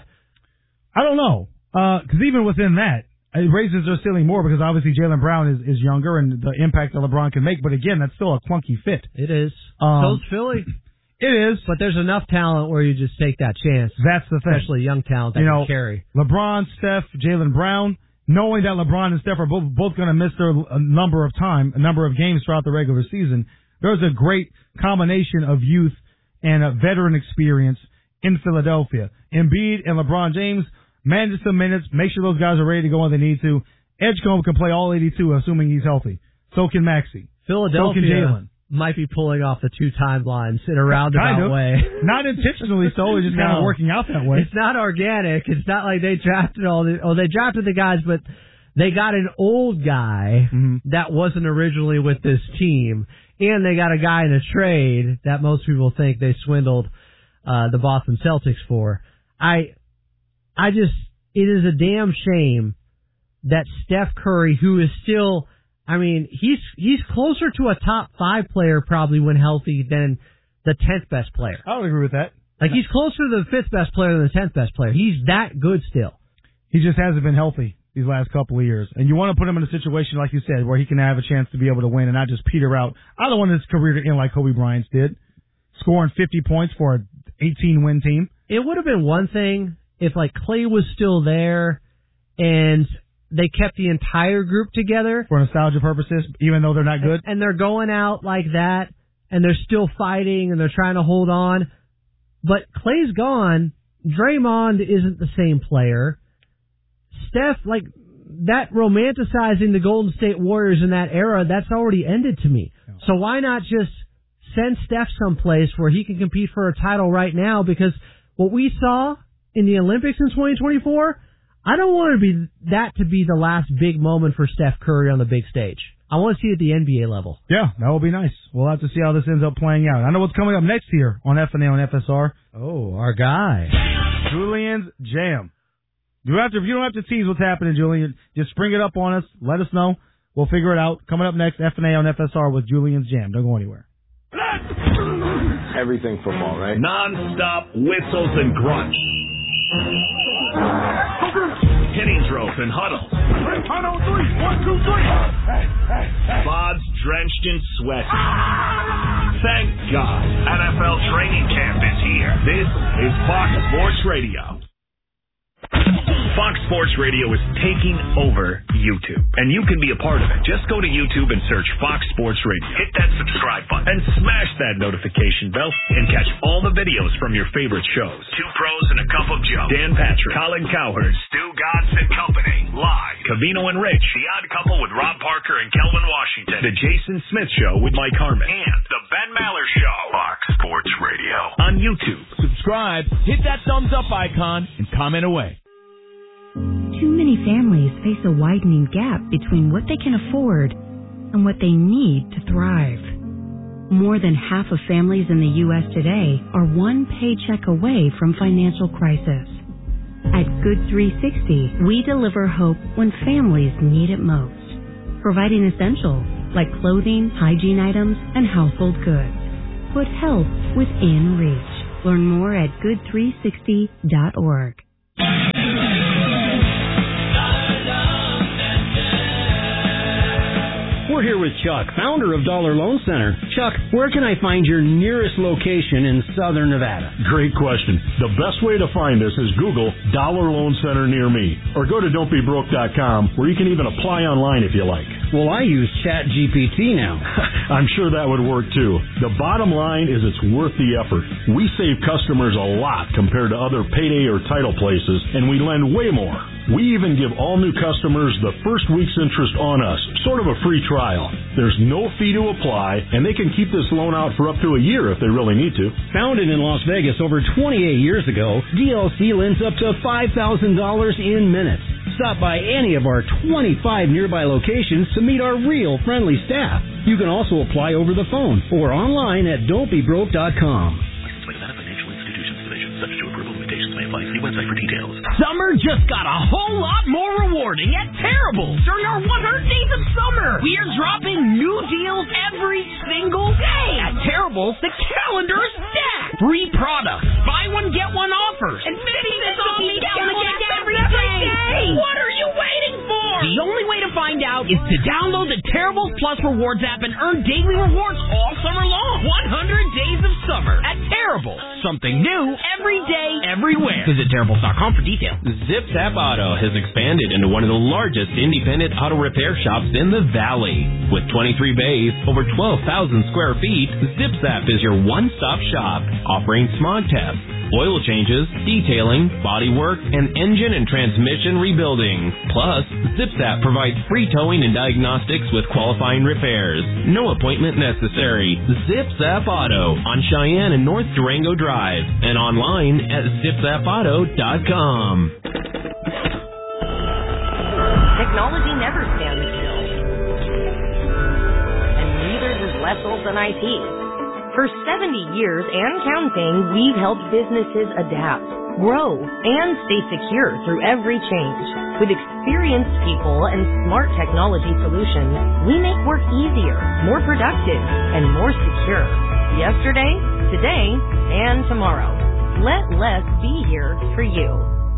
S1: I don't know. Because even within that, it raises their ceiling more because obviously Jaylen Brown is, is younger and the impact that LeBron can make. But again, that's still a clunky fit.
S2: It is.
S1: Um,
S2: So's Philly.
S1: It is.
S2: But there's enough talent where you just take that chance.
S1: That's the thing.
S2: Especially young talent that
S1: You know,
S2: can carry.
S1: LeBron, Steph, Jaylen Brown, knowing that LeBron and Steph are both, both going to miss their a number of time, a number of games throughout the regular season, there's a great combination of youth and a veteran experience in Philadelphia. Embiid and LeBron James manage some minutes, make sure those guys are ready to go when they need to. Edgecombe can play all eighty-two, assuming he's healthy. So can Maxey.
S2: Philadelphia
S1: So can Jalen.
S2: might be pulling off the two timelines in a roundabout
S1: Kind of.
S2: way.
S1: Not intentionally so, it's just kind of
S2: No.
S1: working out that way.
S2: It's not organic. It's not like they drafted all the, oh, they drafted the guys, but they got an old guy
S1: Mm-hmm.
S2: that wasn't originally with this team, and they got a guy in a trade that most people think they swindled uh, the Boston Celtics for. I, I just, it is a damn shame that Steph Curry, who is still, I mean, he's he's closer to a top five player probably when healthy than the tenth best player.
S1: I would agree with that.
S2: Like, he's closer to the fifth best player than the tenth best player. He's that good still.
S1: He just hasn't been healthy these last couple of years. And you want to put him in a situation, like you said, where he can have a chance to be able to win and not just peter out. I don't want his career to end like Kobe Bryant's did, scoring fifty points for an eighteen-win team.
S2: It would have been one thing if, like, Clay was still there and they kept the entire group together.
S1: For nostalgia purposes, even though they're not good.
S2: And they're going out like that, and they're still fighting, and they're trying to hold on. But Clay's gone. Draymond isn't the same player. Steph, like, that romanticizing the Golden State Warriors in that era, that's already ended to me. So why not just send Steph someplace where he can compete for a title right now? Because what we saw in the Olympics in twenty twenty-four, I don't want to be that to be the last big moment for Steph Curry on the big stage. I want to see it at the N B A level.
S1: Yeah, that will be nice. We'll have to see how this ends up playing out. I know what's coming up next here on F N A on F S R.
S2: Oh, our guy.
S1: Julian's Jam. You have to, if you don't have to tease what's happening, Julian, just spring it up on us. Let us know. We'll figure it out. Coming up next, F N A on F S R with Julian's Jam. Don't go anywhere.
S4: Everything football, right? Non-stop whistles and grunts. Hitting drills and huddles.
S14: One, two, three. One, two, three.
S4: Bods drenched in sweat. Thank God. N F L training camp is here. This is Fox Sports Radio. Fox Sports Radio is taking over YouTube, and you can be a part of it. Just go to YouTube and search Fox Sports Radio. Hit that subscribe button and smash that notification bell and catch all the videos from your favorite shows. Two Pros and a Cup of Joe. Dan Patrick, Colin Cowherd, Stu Gotts and Company. Live. Cavino and Rich. The Odd Couple with Rob Parker and Kelvin Washington. The Jason Smith Show with Mike Harmon. And The Ben Maller Show. Fox Sports Radio. On YouTube.
S11: Subscribe, hit that thumbs up icon, and comment away.
S6: Too many families face a widening gap between what they can afford and what they need to thrive. More than half of families in the U S today are one paycheck away from financial crisis. At Good three sixty, we deliver hope when families need it most, providing essentials like clothing, hygiene items, and household goods. Put help within reach. Learn more at good three sixty dot org.
S13: We're here with Chuck, founder of Dollar Loan Center. Chuck, where can I find your nearest location in Southern Nevada?
S20: Great question. The best way to find us is Google Dollar Loan Center near me, or go to don't be broke dot com, where you can even apply online if you like.
S13: Well, I use Chat G P T now.
S20: I'm sure that would work too. The bottom line is it's worth the effort. We save customers a lot compared to other payday or title places, and we lend way more. We even give all new customers the first week's interest on us, sort of a free trial. There's no fee to apply, and they can keep this loan out for up to a year if they really need to.
S13: Founded in Las Vegas over twenty-eight years ago, D L C lends up to five thousand dollars in minutes. Stop by any of our twenty-five nearby locations to meet our real friendly staff. You can also apply over the phone or online at don't be broke dot com.
S10: See website for details.
S21: Summer just got a whole lot more rewarding at Terrible during our one hundred days of summer. We are dropping new deals every single day. At Terrible, the calendar is stacked. Free products, buy one, get one offers, and fifty cents off each element every day. What are you waiting for? The only way to find out is to download the Terrible Plus Rewards app and earn daily rewards all summer long. one hundred days of summer at Terrible. Something new every day, everywhere. Visit Terribles dot com for details.
S22: Zip Zap Auto has expanded into one of the largest independent auto repair shops in the Valley. With twenty-three bays, over twelve thousand square feet, Zip Zap is your one-stop shop, offering smog tests, oil changes, detailing, body work, and engine and transmission rebuilding. Plus, Zip Zap provides free towing and diagnostics with qualifying repairs. No appointment necessary. Zip Zap Auto on Cheyenne and North Durango Drive, and online at zip zap auto dot com.
S23: Technology never stands still, and neither does less old than I T. For seventy years and counting, we've helped businesses adapt, grow, and stay secure through every change. With experienced people and smart technology solutions, we make work easier, more productive, and more secure. Yesterday, today, and tomorrow. Let Les be here for you.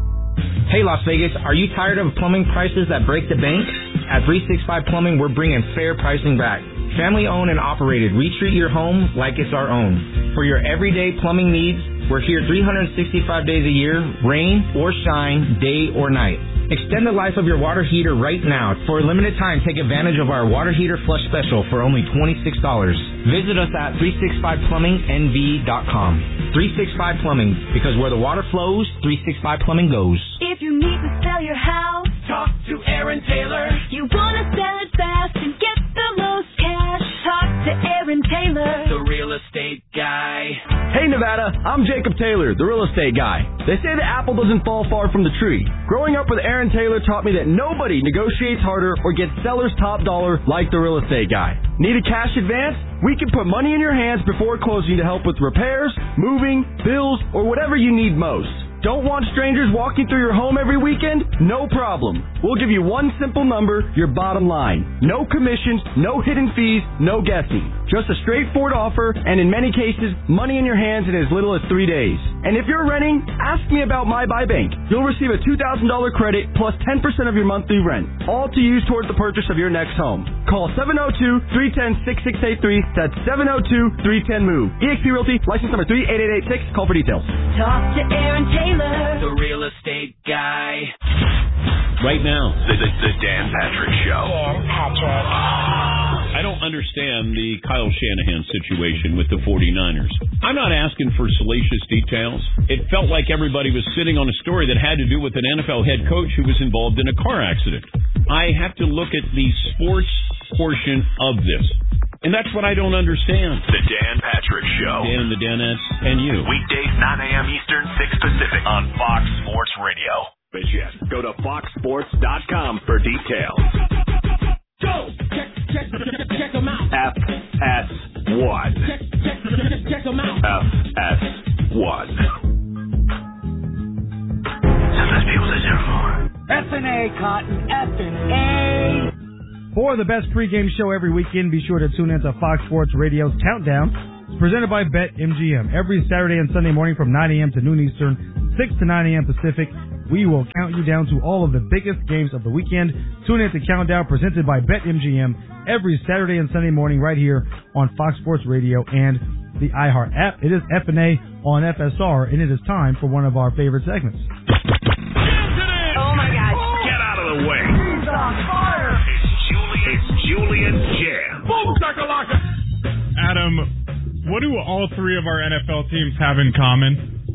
S24: Hey Las Vegas, are you tired of plumbing prices that break the bank? At three sixty-five Plumbing, we're bringing fair pricing back. Family owned and operated, we treat your home like it's our own. For your everyday plumbing needs, we're here three hundred sixty-five days a year, rain or shine, day or night. Extend the life of your water heater right now. For a limited time, take advantage of our water heater flush special for only twenty-six dollars. Visit us at three sixty-five plumbing n v dot com. three sixty-five Plumbing, because where the water flows, three sixty-five Plumbing goes.
S14: If you need to sell your house,
S12: talk to Aaron Taylor.
S14: You want to sell it fast and get the most cash, talk to Aaron Taylor,
S12: the real estate guy.
S15: Hey Nevada, I'm Jacob Taylor, the real estate guy. They say the apple doesn't fall far from the tree. Growing up with Aaron Taylor taught me that nobody negotiates harder or gets seller's top dollar like the real estate guy. Need a cash advance? We can put money in your hands before closing to help with repairs, moving, bills, or whatever you need most. Don't want strangers walking through your home every weekend? No problem. We'll give you one simple number, your bottom line. No commissions, no hidden fees, no guessing. Just a straightforward offer, and in many cases, money in your hands in as little as three days. And if you're renting, ask me about My Buy Bank. You'll receive a two thousand dollars credit plus ten percent of your monthly rent, all to use towards the purchase of your next home. Call seven oh two, three one oh, six six eight three. That's seven oh two, three one oh, MOVE. E X P Realty, license number three eight eight eight six. Call for details.
S14: talk to Aaron Taylor,
S12: the real estate guy.
S17: Right now,
S10: the, the, the Dan Patrick Show.
S14: Dan Patrick.
S17: I don't understand the Kyle Shanahan situation with the forty-niners. I'm not asking for salacious details. It felt like everybody was sitting on a story that had to do with an N F L head coach who was involved in a car accident. I have to look at the sports portion of this. And that's what I don't understand.
S10: The Dan Patrick Show.
S17: Dan and the Danettes and you.
S10: Weekdays, nine a.m. Eastern, six Pacific on Fox Sports Radio. But yes, go to fox sports dot com for details.
S12: Go! Check, check, check them out.
S10: F S
S4: one.
S21: Check, check, check, check them out.
S4: F S one. Sometimes people say zero four.
S19: F and A, Cotton. F and A.
S1: For the best pregame show every weekend, be sure to tune in to Fox Sports Radio's Countdown. It's presented by BetMGM. Every Saturday and Sunday morning from nine a.m. to noon Eastern, six to nine a.m. Pacific, we will count you down to all of the biggest games of the weekend. Tune in to Countdown, presented by BetMGM, every Saturday and Sunday morning right here on Fox Sports Radio and the iHeart app. It is F and A on F S R, and it is time for one of our favorite segments.
S4: Oh, my God. Get out of the way.
S19: He's on fire.
S4: It's Julian, it's Julian Jam.
S3: Boom, shakalaka. Adam, what do all three of our N F L teams have in common?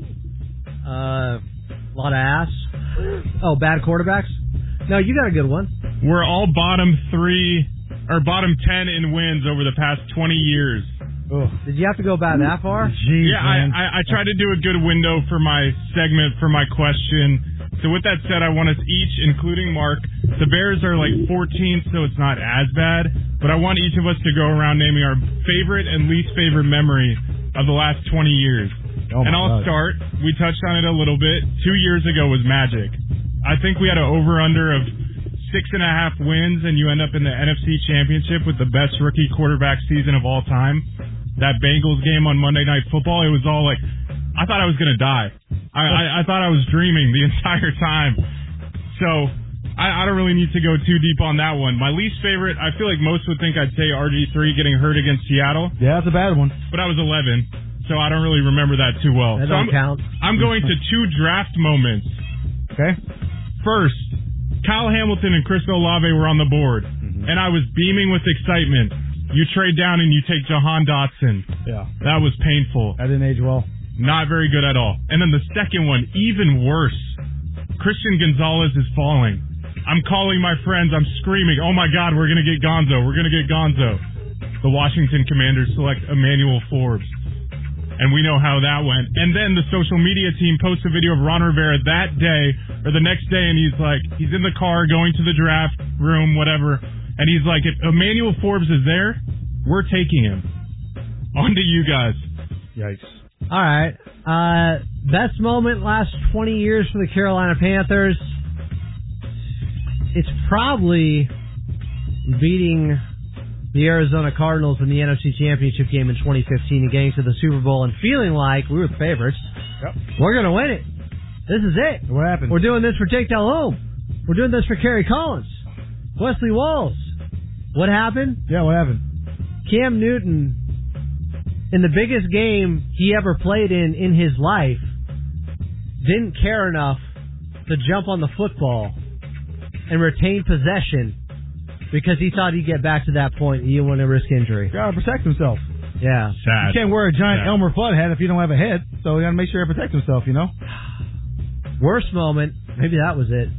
S2: Uh, a lot of ass. Oh, bad quarterbacks? No, you got a good one.
S3: We're all bottom three, or bottom ten in wins over the past twenty years.
S2: Oh. Did you have to go back that far?
S3: Jeez, yeah, I, I, I tried to do a good window for my segment, for my question. So with that said, I want us each, including Mark, the Bears are like fourteenth, so it's not as bad, but I want each of us to go around naming our favorite and least favorite memory of the last twenty years.
S1: Oh
S3: and I'll
S1: God.
S3: start. We touched on it a little bit. Two years ago was magic. I think we had an over-under of six and a half wins, and you end up in the N F C Championship with the best rookie quarterback season of all time. That Bengals game on Monday Night Football, it was all like, I thought I was going to die. I, I, I thought I was dreaming the entire time. So I, I don't really need to go too deep on that one. My least favorite, I feel like most would think I'd say R G three getting hurt against Seattle.
S1: Yeah, that's a bad one.
S3: But I was eleven, so I don't really remember that too well.
S2: That
S3: so
S2: don't
S3: I'm,
S2: count.
S3: I'm going to two draft moments.
S1: Okay.
S3: First, Kyle Hamilton and Chris Olave were on the board, mm-hmm. and I was beaming with excitement. You trade down and you take Jahan Dotson.
S1: Yeah.
S3: That was painful.
S1: That didn't age well.
S3: Not very good at all. And then the second one, even worse. Christian Gonzalez is falling. I'm calling my friends. I'm screaming, oh, my God, we're going to get Gonzo. We're going to get Gonzo. The Washington Commanders select Emmanuel Forbes. And we know how that went. And then the social media team posts a video of Ron Rivera that day or the next day, and he's like, he's in the car going to the draft room, whatever. And he's like, if Emmanuel Forbes is there, we're taking him. On to you guys.
S1: Yikes.
S2: All right. Uh, best moment last twenty years for the Carolina Panthers. It's probably beating the Arizona Cardinals in the N F C Championship game in twenty fifteen and getting to the Super Bowl and feeling like we were the favorites.
S1: Yep.
S2: We're going to win it. This is it.
S1: What happened?
S2: We're doing this for Jake Delhomme. We're doing this for Kerry Collins. Wesley Walls. What happened?
S1: Yeah, what happened?
S2: Cam Newton, in the biggest game he ever played in in his life, didn't care enough to jump on the football and retain possession because he thought he'd get back to that point and he didn't want to risk injury.
S1: Gotta protect himself.
S2: Yeah.
S3: Sad.
S1: You can't wear a giant
S3: Sad.
S1: Elmer Fudd hat if you don't have a head, so you gotta make sure to protect himself, you know?
S2: Worst moment, maybe that was it.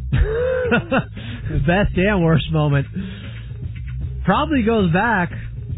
S2: Best and worst moment. Probably goes back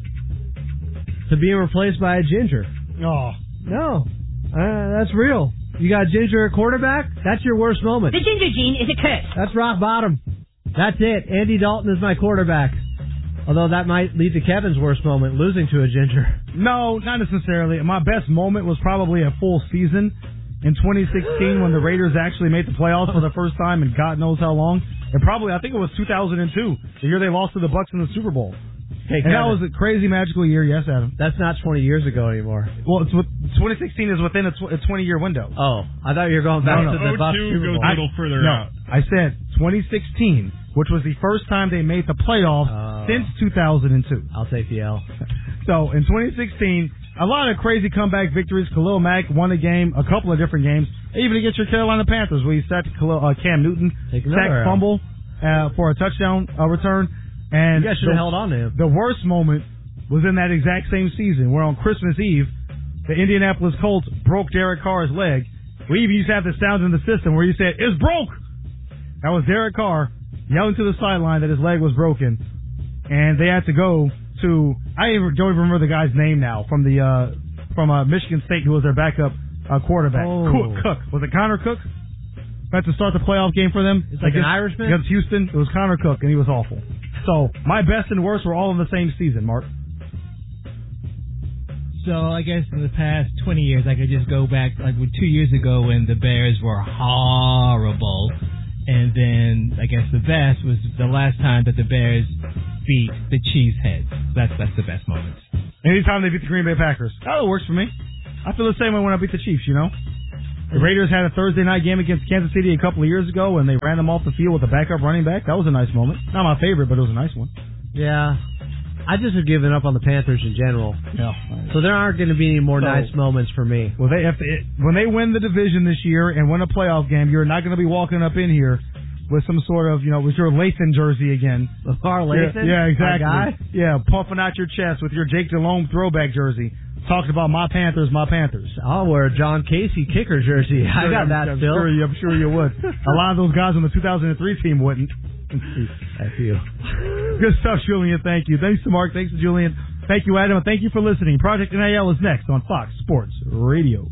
S2: to being replaced by a ginger.
S1: Oh.
S2: No. Uh, that's real. You got ginger at quarterback? That's your worst moment.
S21: The ginger gene is a curse.
S2: That's rock bottom. That's it. Andy Dalton is my quarterback. Although that might lead to Kevin's worst moment, losing to a ginger.
S1: No, not necessarily. My best moment was probably a full season in twenty sixteen when the Raiders actually made the playoffs for the first time in God knows how long. And probably, I think it was two thousand two, the year they lost to the Bucs in the Super Bowl.
S2: Hey,
S1: and that was a crazy magical year, yes, Adam.
S2: That's not twenty years ago anymore.
S1: Well, it's with, twenty sixteen is within a, tw- a twenty-year window.
S2: Oh, I thought you were going back
S1: no, no.
S2: to the Bucs Super
S3: goes
S2: Bowl.
S3: a little further
S1: no,
S3: out.
S1: I said twenty sixteen, which was the first time they made the playoffs
S2: uh,
S1: since two thousand two.
S2: I'll take the L.
S1: So, in twenty sixteen, a lot of crazy comeback victories. Khalil Mack won a game, a couple of different games, even against your Carolina Panthers, where he sacked Khalil, uh, Cam Newton, sacked fumble uh, for a touchdown uh, return. And
S2: you guys should have held on to him.
S1: The worst moment was in that exact same season, where on Christmas Eve, the Indianapolis Colts broke Derek Carr's leg. We even used to have the sounds in the system where you said, "It's broke!" That was Derek Carr yelling to the sideline that his leg was broken. And they had to go to, I don't even remember the guy's name now, from the uh, from uh, Michigan State, who was their backup uh, quarterback.
S2: Oh.
S1: Cook, Cook. Was it Connor Cook? Had to start the playoff game for them.
S2: It's like
S1: against,
S2: an Irishman?
S1: Against Houston. It was Connor Cook, and he was awful. So, my best and worst were all in the same season, Mark.
S5: So I guess in the past twenty years, I could just go back like with two years ago when the Bears were horrible, and then I guess the best was the last time that the Bears beat the Cheeseheads. That's that's the best moment.
S1: Anytime they beat the Green Bay Packers. Oh, it works for me. I feel the same way when I beat the Chiefs, you know? The Raiders had a Thursday night game against Kansas City a couple of years ago, and they ran them off the field with a backup running back. That was a nice moment. Not my favorite, but it was a nice one.
S2: Yeah. I just have given up on the Panthers in general.
S1: Yeah.
S2: So there aren't going to be any more
S1: So,
S2: nice moments for me.
S1: Well, they have to, it, when they win the division this year and win a playoff game, you're not going to be walking up in here with some sort of, you know, with your Lathan jersey again.
S2: Lamar Lathan?
S1: Yeah, yeah, exactly.
S2: Our guy?
S1: Yeah, puffing out your chest with your Jake Delhomme throwback jersey. Talking about my Panthers, my Panthers.
S2: I'll wear a John Casey kicker jersey. I got that
S1: I'm
S2: still.
S1: Sure you, I'm sure you would. A lot of those guys on the two thousand three team wouldn't.
S2: F you.
S1: Good stuff, Julian. Thank you. Thanks to Mark. Thanks to Julian. Thank you, Adam. And thank you for listening. Project N I L is next on Fox Sports Radio.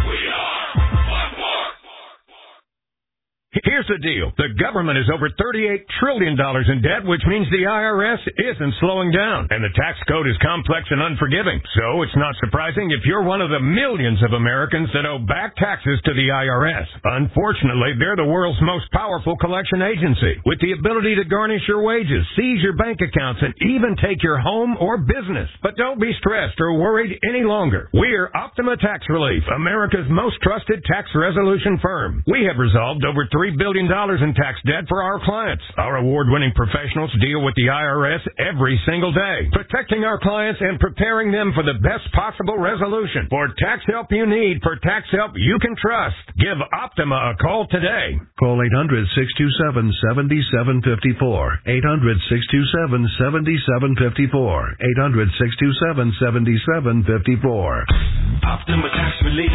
S7: Here's the deal. The government is over thirty-eight trillion dollars in debt, which means the I R S isn't slowing down. And the tax code is complex and unforgiving. So it's not surprising if you're one of the millions of Americans that owe back taxes to the I R S. Unfortunately, they're the world's most powerful collection agency, with the ability to garnish your wages, seize your bank accounts, and even take your home or business. But don't be stressed or worried any longer. We're Optima Tax Relief, America's most trusted tax resolution firm. We have resolved over three billion dollars in tax debt for our clients. Our award-winning professionals deal with the I R S every single day, protecting our clients and preparing them for the best possible resolution. For tax help you need, for tax help you can trust, give Optima a call today.
S8: Call eight hundred, six two seven, seven seven five four. eight hundred, six two seven, seven seven five four. eight hundred, six two seven, seven seven five four.
S10: Optima Tax Relief.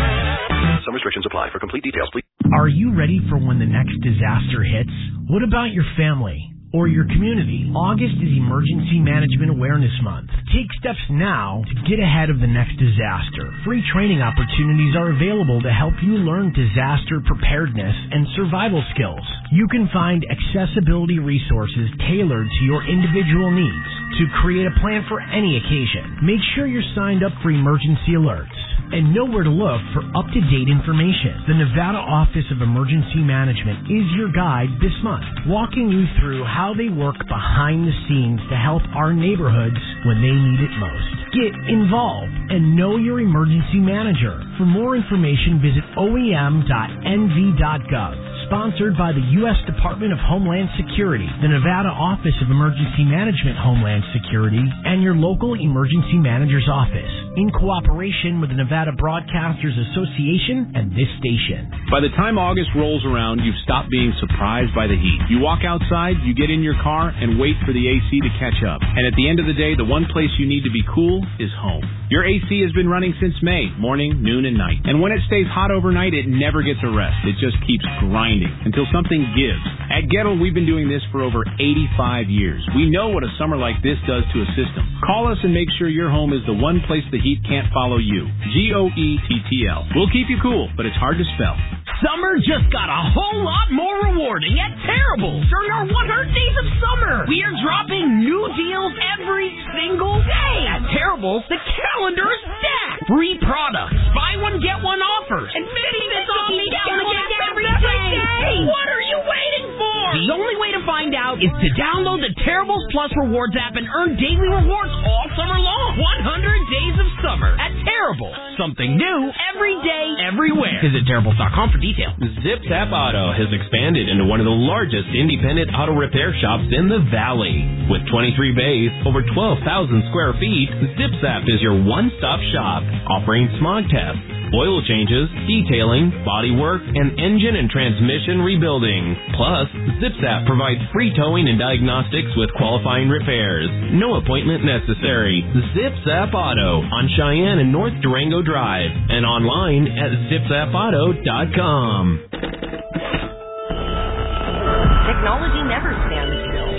S10: Some restrictions apply. For complete details, please.
S21: Are you ready for when the next disaster hits? What about your family or your community? August is Emergency Management Awareness Month. Take steps now to get ahead of the next disaster. Free training opportunities are available to help you learn disaster preparedness and survival skills. You can find accessibility resources tailored to your individual needs to create a plan for any occasion. Make sure you're signed up for emergency alerts and know where to look for up-to-date information. The Nevada Office of Emergency Management is your guide this month, walking you through how they work behind the scenes to help our neighborhoods when they need it most. Get involved and know your emergency manager. For more information, visit O E M dot N V dot gov. Sponsored by the U S Department of Homeland Security, the Nevada Office of Emergency Management Homeland Security, and your local emergency manager's office, in cooperation with the Nevada Broadcasters Association and this station.
S17: By the time August rolls around, you've stopped being surprised by the heat. You walk outside, you get in your car, and wait for the A C to catch up. And at the end of the day, the one place you need to be cool is home. Your A C has been running since May, morning, noon, and night. And when it stays hot overnight, it never gets a rest. It just keeps grinding until something gives. At Gettle, we've been doing this for over eighty-five years. We know what a summer like this does to a system. Call us and make sure your home is the one place the heat can't follow you. G O E T T L. We'll keep you cool, but it's hard to spell.
S21: Summer just got a whole lot more rewarding at Terrible during our one hundred days of summer. We are dropping new deals every single day. At Terrible, the calendar is stacked. Free products, buy one, get one offers, and fifty minutes off the calendar every day. What are you waiting for? The only way to find out is to download the Terribles Plus Rewards app and earn daily rewards all summer long. one hundred days of summer at Terrible. Something new every day, everywhere. Visit Terribles dot com for details.
S22: Zip Zap Auto has expanded into one of the largest independent auto repair shops in the Valley. With twenty-three bays, over twelve thousand square feet, Zip Zap is your one-stop shop, offering smog tests, oil changes, detailing, body work, and engine and transmission rebuilding. Plus, Zip Zap provides free towing and diagnostics with qualifying repairs. No appointment necessary. Zip Zap Auto on Cheyenne and North Durango Drive and online at zip zap auto dot com.
S23: Technology never stands still.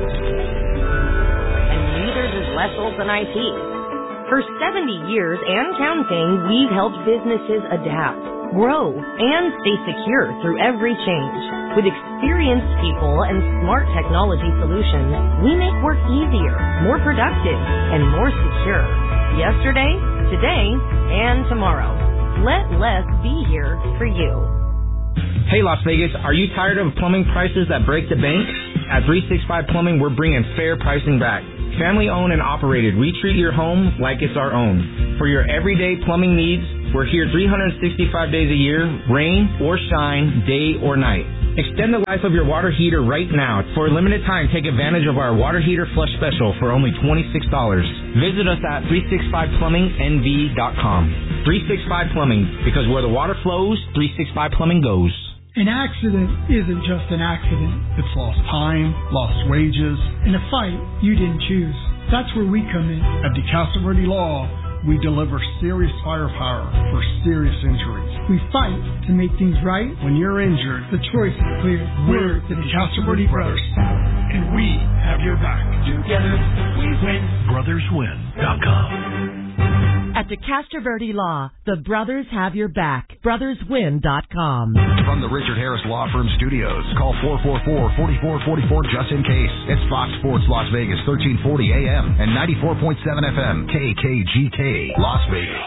S23: And neither does Less Olson I T. For seventy years and counting, we've helped businesses adapt, grow, and stay secure through every change. With experienced people and smart technology solutions, we make work easier, more productive, and more secure. Yesterday, today, and tomorrow. Let less be here for you.
S24: Hey Las Vegas, are you tired of plumbing prices that break the bank? At three sixty-five Plumbing, we're bringing fair pricing back. Family owned and operated, we treat your home like it's our own. For your everyday plumbing needs, we're here three hundred sixty-five days a year, rain or shine, day or night. Extend the life of your water heater right now. For a limited time, take advantage of our water heater flush special for only twenty-six dollars. Visit us at three sixty-five plumbing n v dot com. three sixty-five Plumbing, because where the water flows, three sixty-five Plumbing goes.
S9: An accident isn't just an accident. It's lost time, lost wages, and a fight you didn't choose. That's where we come in. At DeCastroverde Law, we deliver serious firepower for serious injuries. We fight to make things right. When you're injured, the choice is clear. We're the DeCastroverde Brothers, and we have your back. Together, we win.
S8: brothers win dot com.
S11: At DeCastroverde Law, the brothers have your back. brothers win dot com.
S16: From the Richard Harris Law Firm Studios, call four four four, four four four four just in case. It's Fox Sports Las Vegas, thirteen forty A M and ninety-four point seven F M, K K G K, Las Vegas.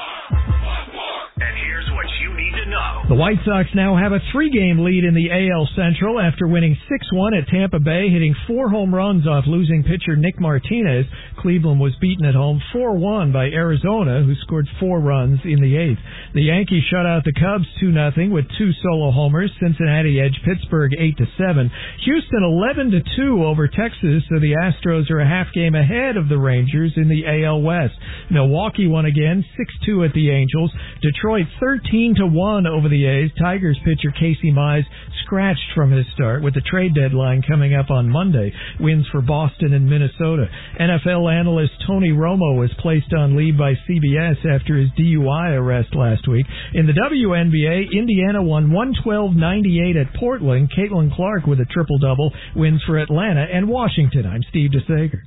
S4: And here's what you need to know.
S18: The White Sox now have a three-game lead in the A L Central after winning six one at Tampa Bay, hitting four home runs off losing pitcher Nick Martinez. Cleveland was beaten at home four one by Arizona, who scored four runs in the eighth. The Yankees shut out the Cubs two nothing with two solo homers. Cincinnati edged Pittsburgh eight to seven. Houston eleven to two over Texas, so the Astros are a half game ahead of the Rangers in the A L West. Milwaukee won again six two at the Angels. Detroit thirteen to one over the A's. Tigers pitcher Casey Mize scratched from his start with the trade deadline coming up on Monday. Wins for Boston and Minnesota. N F L analyst Tony Romo was placed on leave by C B S after his D U I arrest last week. In the W N B A, Indiana won one twelve ninety-eight at Portland. Caitlin Clark with a triple-double. Wins for Atlanta and Washington. I'm Steve DeSager.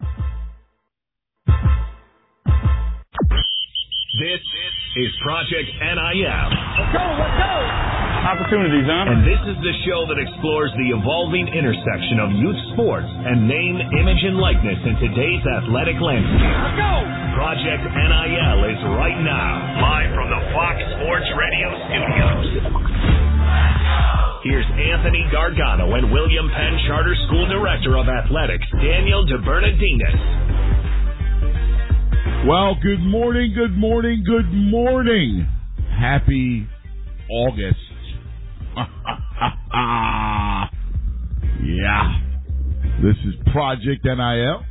S4: This is Project N I L.
S21: Let's go, let's go!
S4: Opportunities, huh? And this is the show that explores the evolving intersection of youth sports and name, image, and likeness in today's athletic landscape.
S21: Let's go!
S4: Project N I L is right now, live from the Fox Sports Radio studios. Here's Anthony Gargano and William Penn Charter School Director of Athletics, Daniel DeBernardinis.
S25: Well, good morning, good morning, good morning. Happy August. Yeah. This is Project N I L.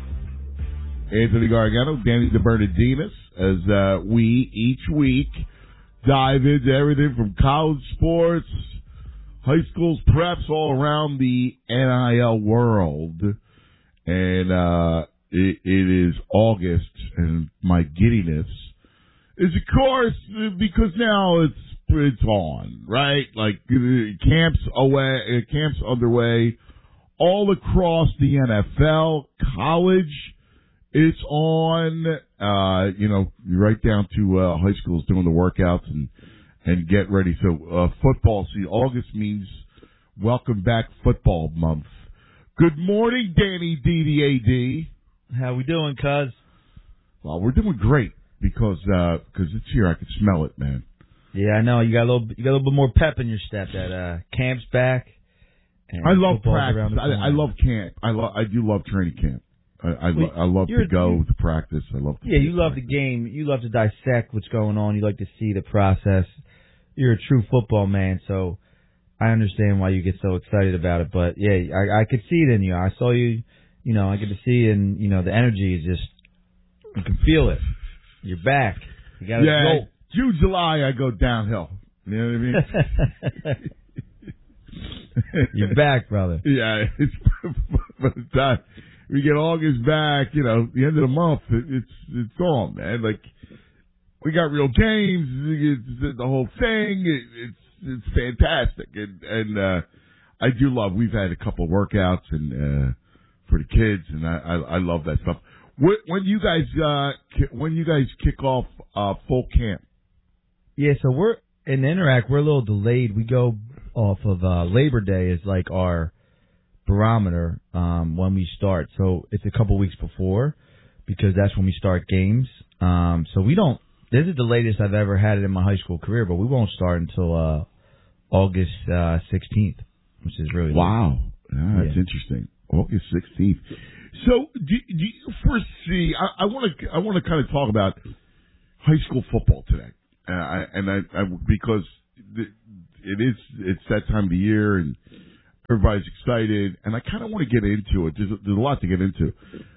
S25: Anthony Gargano, Danny DeBernardinis, as uh, we each week dive into everything from college sports, high schools, preps, all around the N I L world. And uh, it, it is August, and my giddiness is, of course, because now it's it's on, right? Like camps away, camps underway all across the N F L, college. It's on. Uh, you know, right down to uh, high schools doing the workouts and and get ready. So uh, football. See, August means welcome back football month. Good morning, Danny D, the A D.
S26: How we doing, cuz?
S25: Well, we're doing great because uh, cause it's here. I can smell it, man.
S26: Yeah, I know. You got a little, you got a little bit more pep in your step. That uh, camp's back. And
S25: I love practice. I, I love camp. I love. I do love training camp. I I, well, I love to go to practice. I love. To
S26: yeah, you love practice. The game. You love to dissect what's going on. You like to see the process. You're a true football man, so I understand why you get so excited about it. But yeah, I, I could see it in you. I saw you. You know, I get to see, and you know, the energy is just. You can feel it. You're back. You got to
S25: yeah,
S26: go.
S25: June, July, I go downhill. You know what I mean?
S26: You're back, brother.
S25: Yeah, it's by the time we get August back, you know, the end of the month, it, it's it's on, man. Like we got real games, it's, the whole thing. It, it's it's fantastic, and and uh, I do love. We've had a couple workouts and uh, for the kids, and I, I I love that stuff. When you guys uh, when you guys kick off uh, full camp?
S26: Yeah, so we're in Interact. We're a little delayed. We go off of uh, Labor Day is like our barometer um, when we start. So it's a couple weeks before because that's when we start games. Um, so we don't. This is the latest I've ever had it in my high school career, but we won't start until uh, August uh, sixteenth, which is really
S25: wow. Yeah, that's
S26: yeah.
S25: interesting. August sixteenth. So do, do you foresee? I want to I want to kind of talk about high school football today, uh, I, and I, I because it is it's that time of the year and everybody's excited, and I kind of want to get into it. There's a, there's a lot to get into,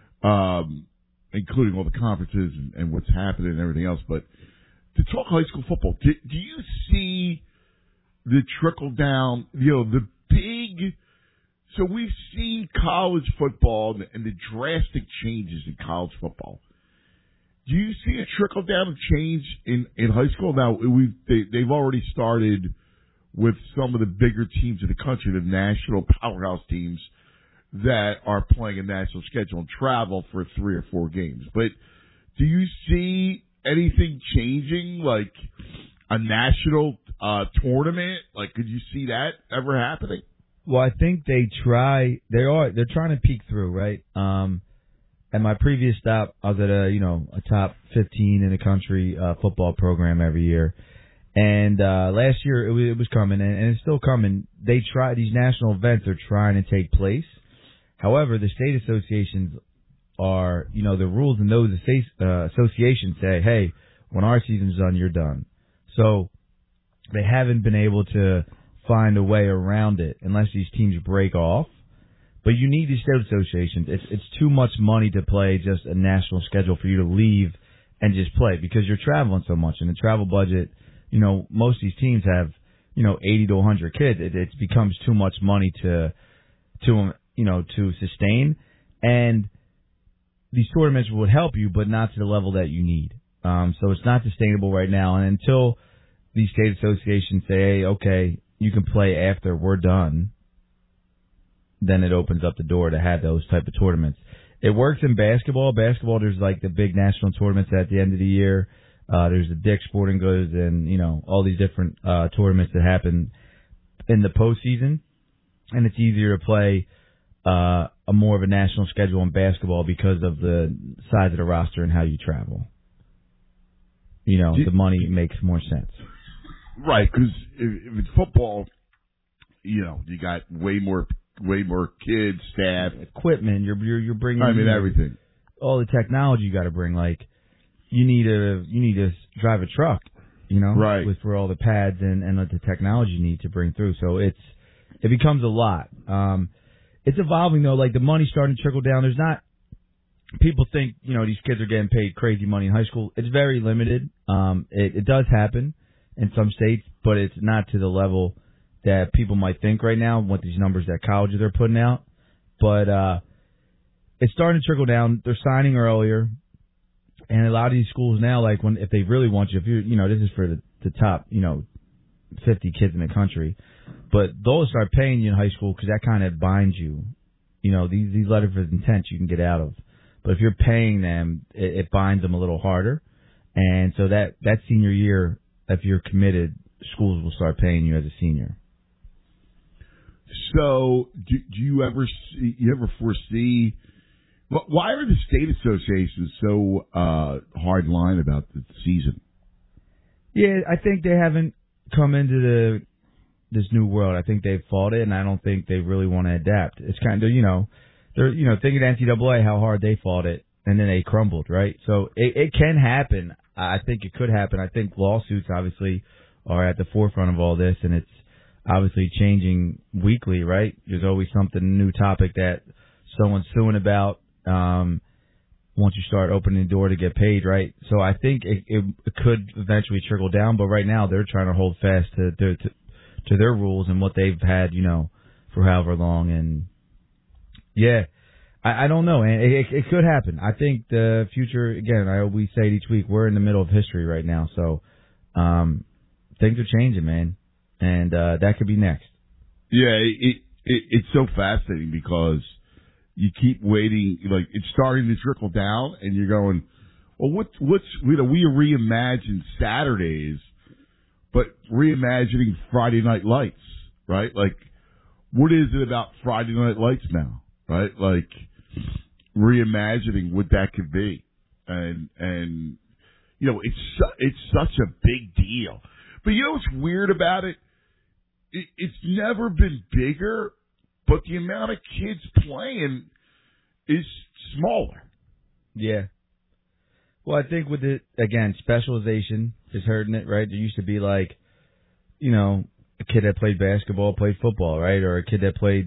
S25: um, including all the conferences and, and what's happening and everything else. But to talk high school football, do, do you see the trickle down? You know, the big. So we've seen college football and the drastic changes in college football. Do you see a trickle down of change in, in high school? Now we they, they've already started with some of the bigger teams in the country, the national powerhouse teams that are playing a national schedule and travel for three or four games. But do you see anything changing, like a national uh, tournament? Like, could you see that ever happening?
S26: Well, I think they try. They are. They're trying to peek through, right? Um, at my previous stop, I was at a you know a top fifteen in the country uh, football program every year, and uh, last year it was, it was coming, and, and it's still coming. They try these national events are trying to take place. However, the state associations are, you know, the rules in those uh, associations say, hey, when our season's done, you're done. So they haven't been able to find a way around it unless these teams break off. But you need these state associations. It's it's too much money to play just a national schedule for you to leave and just play because you're traveling so much. And the travel budget, you know, most of these teams have, you know, eighty to one hundred kids. It, it becomes too much money to, to you know, to sustain. And these tournaments would help you, but not to the level that you need. Um, so it's not sustainable right now. And until these state associations say, hey, okay, you can play after we're done, then it opens up the door to have those type of tournaments. It works in basketball. Basketball, there's like the big national tournaments at the end of the year. Uh, there's the Dick's Sporting Goods and, you know, all these different uh, tournaments that happen in the postseason. And it's easier to play uh, a more of a national schedule in basketball because of the size of the roster and how you travel. You know, the money makes more sense.
S25: Right, because if, if it's football, you know, you got way more, way more kids, staff,
S26: equipment. You're you're, you're bringing.
S25: I mean,
S26: you know,
S25: everything.
S26: All the technology you got to bring. Like, you need to you need to drive a truck. You know,
S25: right?
S26: With for all the pads and and the technology you need to bring through. So it's it becomes a lot. Um, it's evolving though. Like the money's starting to trickle down. There's not. People think, you know, these kids are getting paid crazy money in high school. It's very limited. Um, it, it does happen in some states, but it's not to the level that people might think right now with these numbers that colleges are putting out. But uh, it's starting to trickle down. They're signing earlier, and a lot of these schools now, like when if they really want you, if you you know, this is for the, the top, you know, fifty kids in the country, but they'll start paying you in high school because that kind of binds you. You know, these these letters of intent you can get out of. But if you're paying them, it, it binds them a little harder. And so that, that senior year, if you're committed, schools will start paying you as a senior.
S25: So do, do you ever see, you ever foresee, why are the state associations so uh, hard line about the season?
S26: Yeah, I think they haven't come into the this new world. I think they've fought it, and I don't think they really want to adapt. It's kind of, you know, They're, you know, think of the N C double A, how hard they fought it, and then they crumbled, right? So it, it can happen. I think it could happen. I think lawsuits, obviously, are at the forefront of all this, and it's obviously changing weekly, right? There's always something, new topic that someone's suing about um, once you start opening the door to get paid, right? So I think it, it, it could eventually trickle down, but right now they're trying to hold fast to, to, to, to their rules and what they've had, you know, for however long, and yeah, I, I don't know, and it, it, it could happen. I think the future, again, I always say it each week, we're in the middle of history right now, so um, things are changing, man, and uh, that could be next.
S25: Yeah, it, it it's so fascinating because you keep waiting, like it's starting to trickle down, and you're going, well, what's what's you know we reimagine Saturdays, but reimagining Friday Night Lights, right? Like, what is it about Friday Night Lights now, right? Like, reimagining what that could be. And, and, you know, it's, su- it's such a big deal. But you know what's weird about it? it? It's never been bigger, but the amount of kids playing is smaller.
S26: Yeah. Well, I think with it, again, specialization is hurting it, right? There used to be like, you know, a kid that played basketball played football, right? Or a kid that played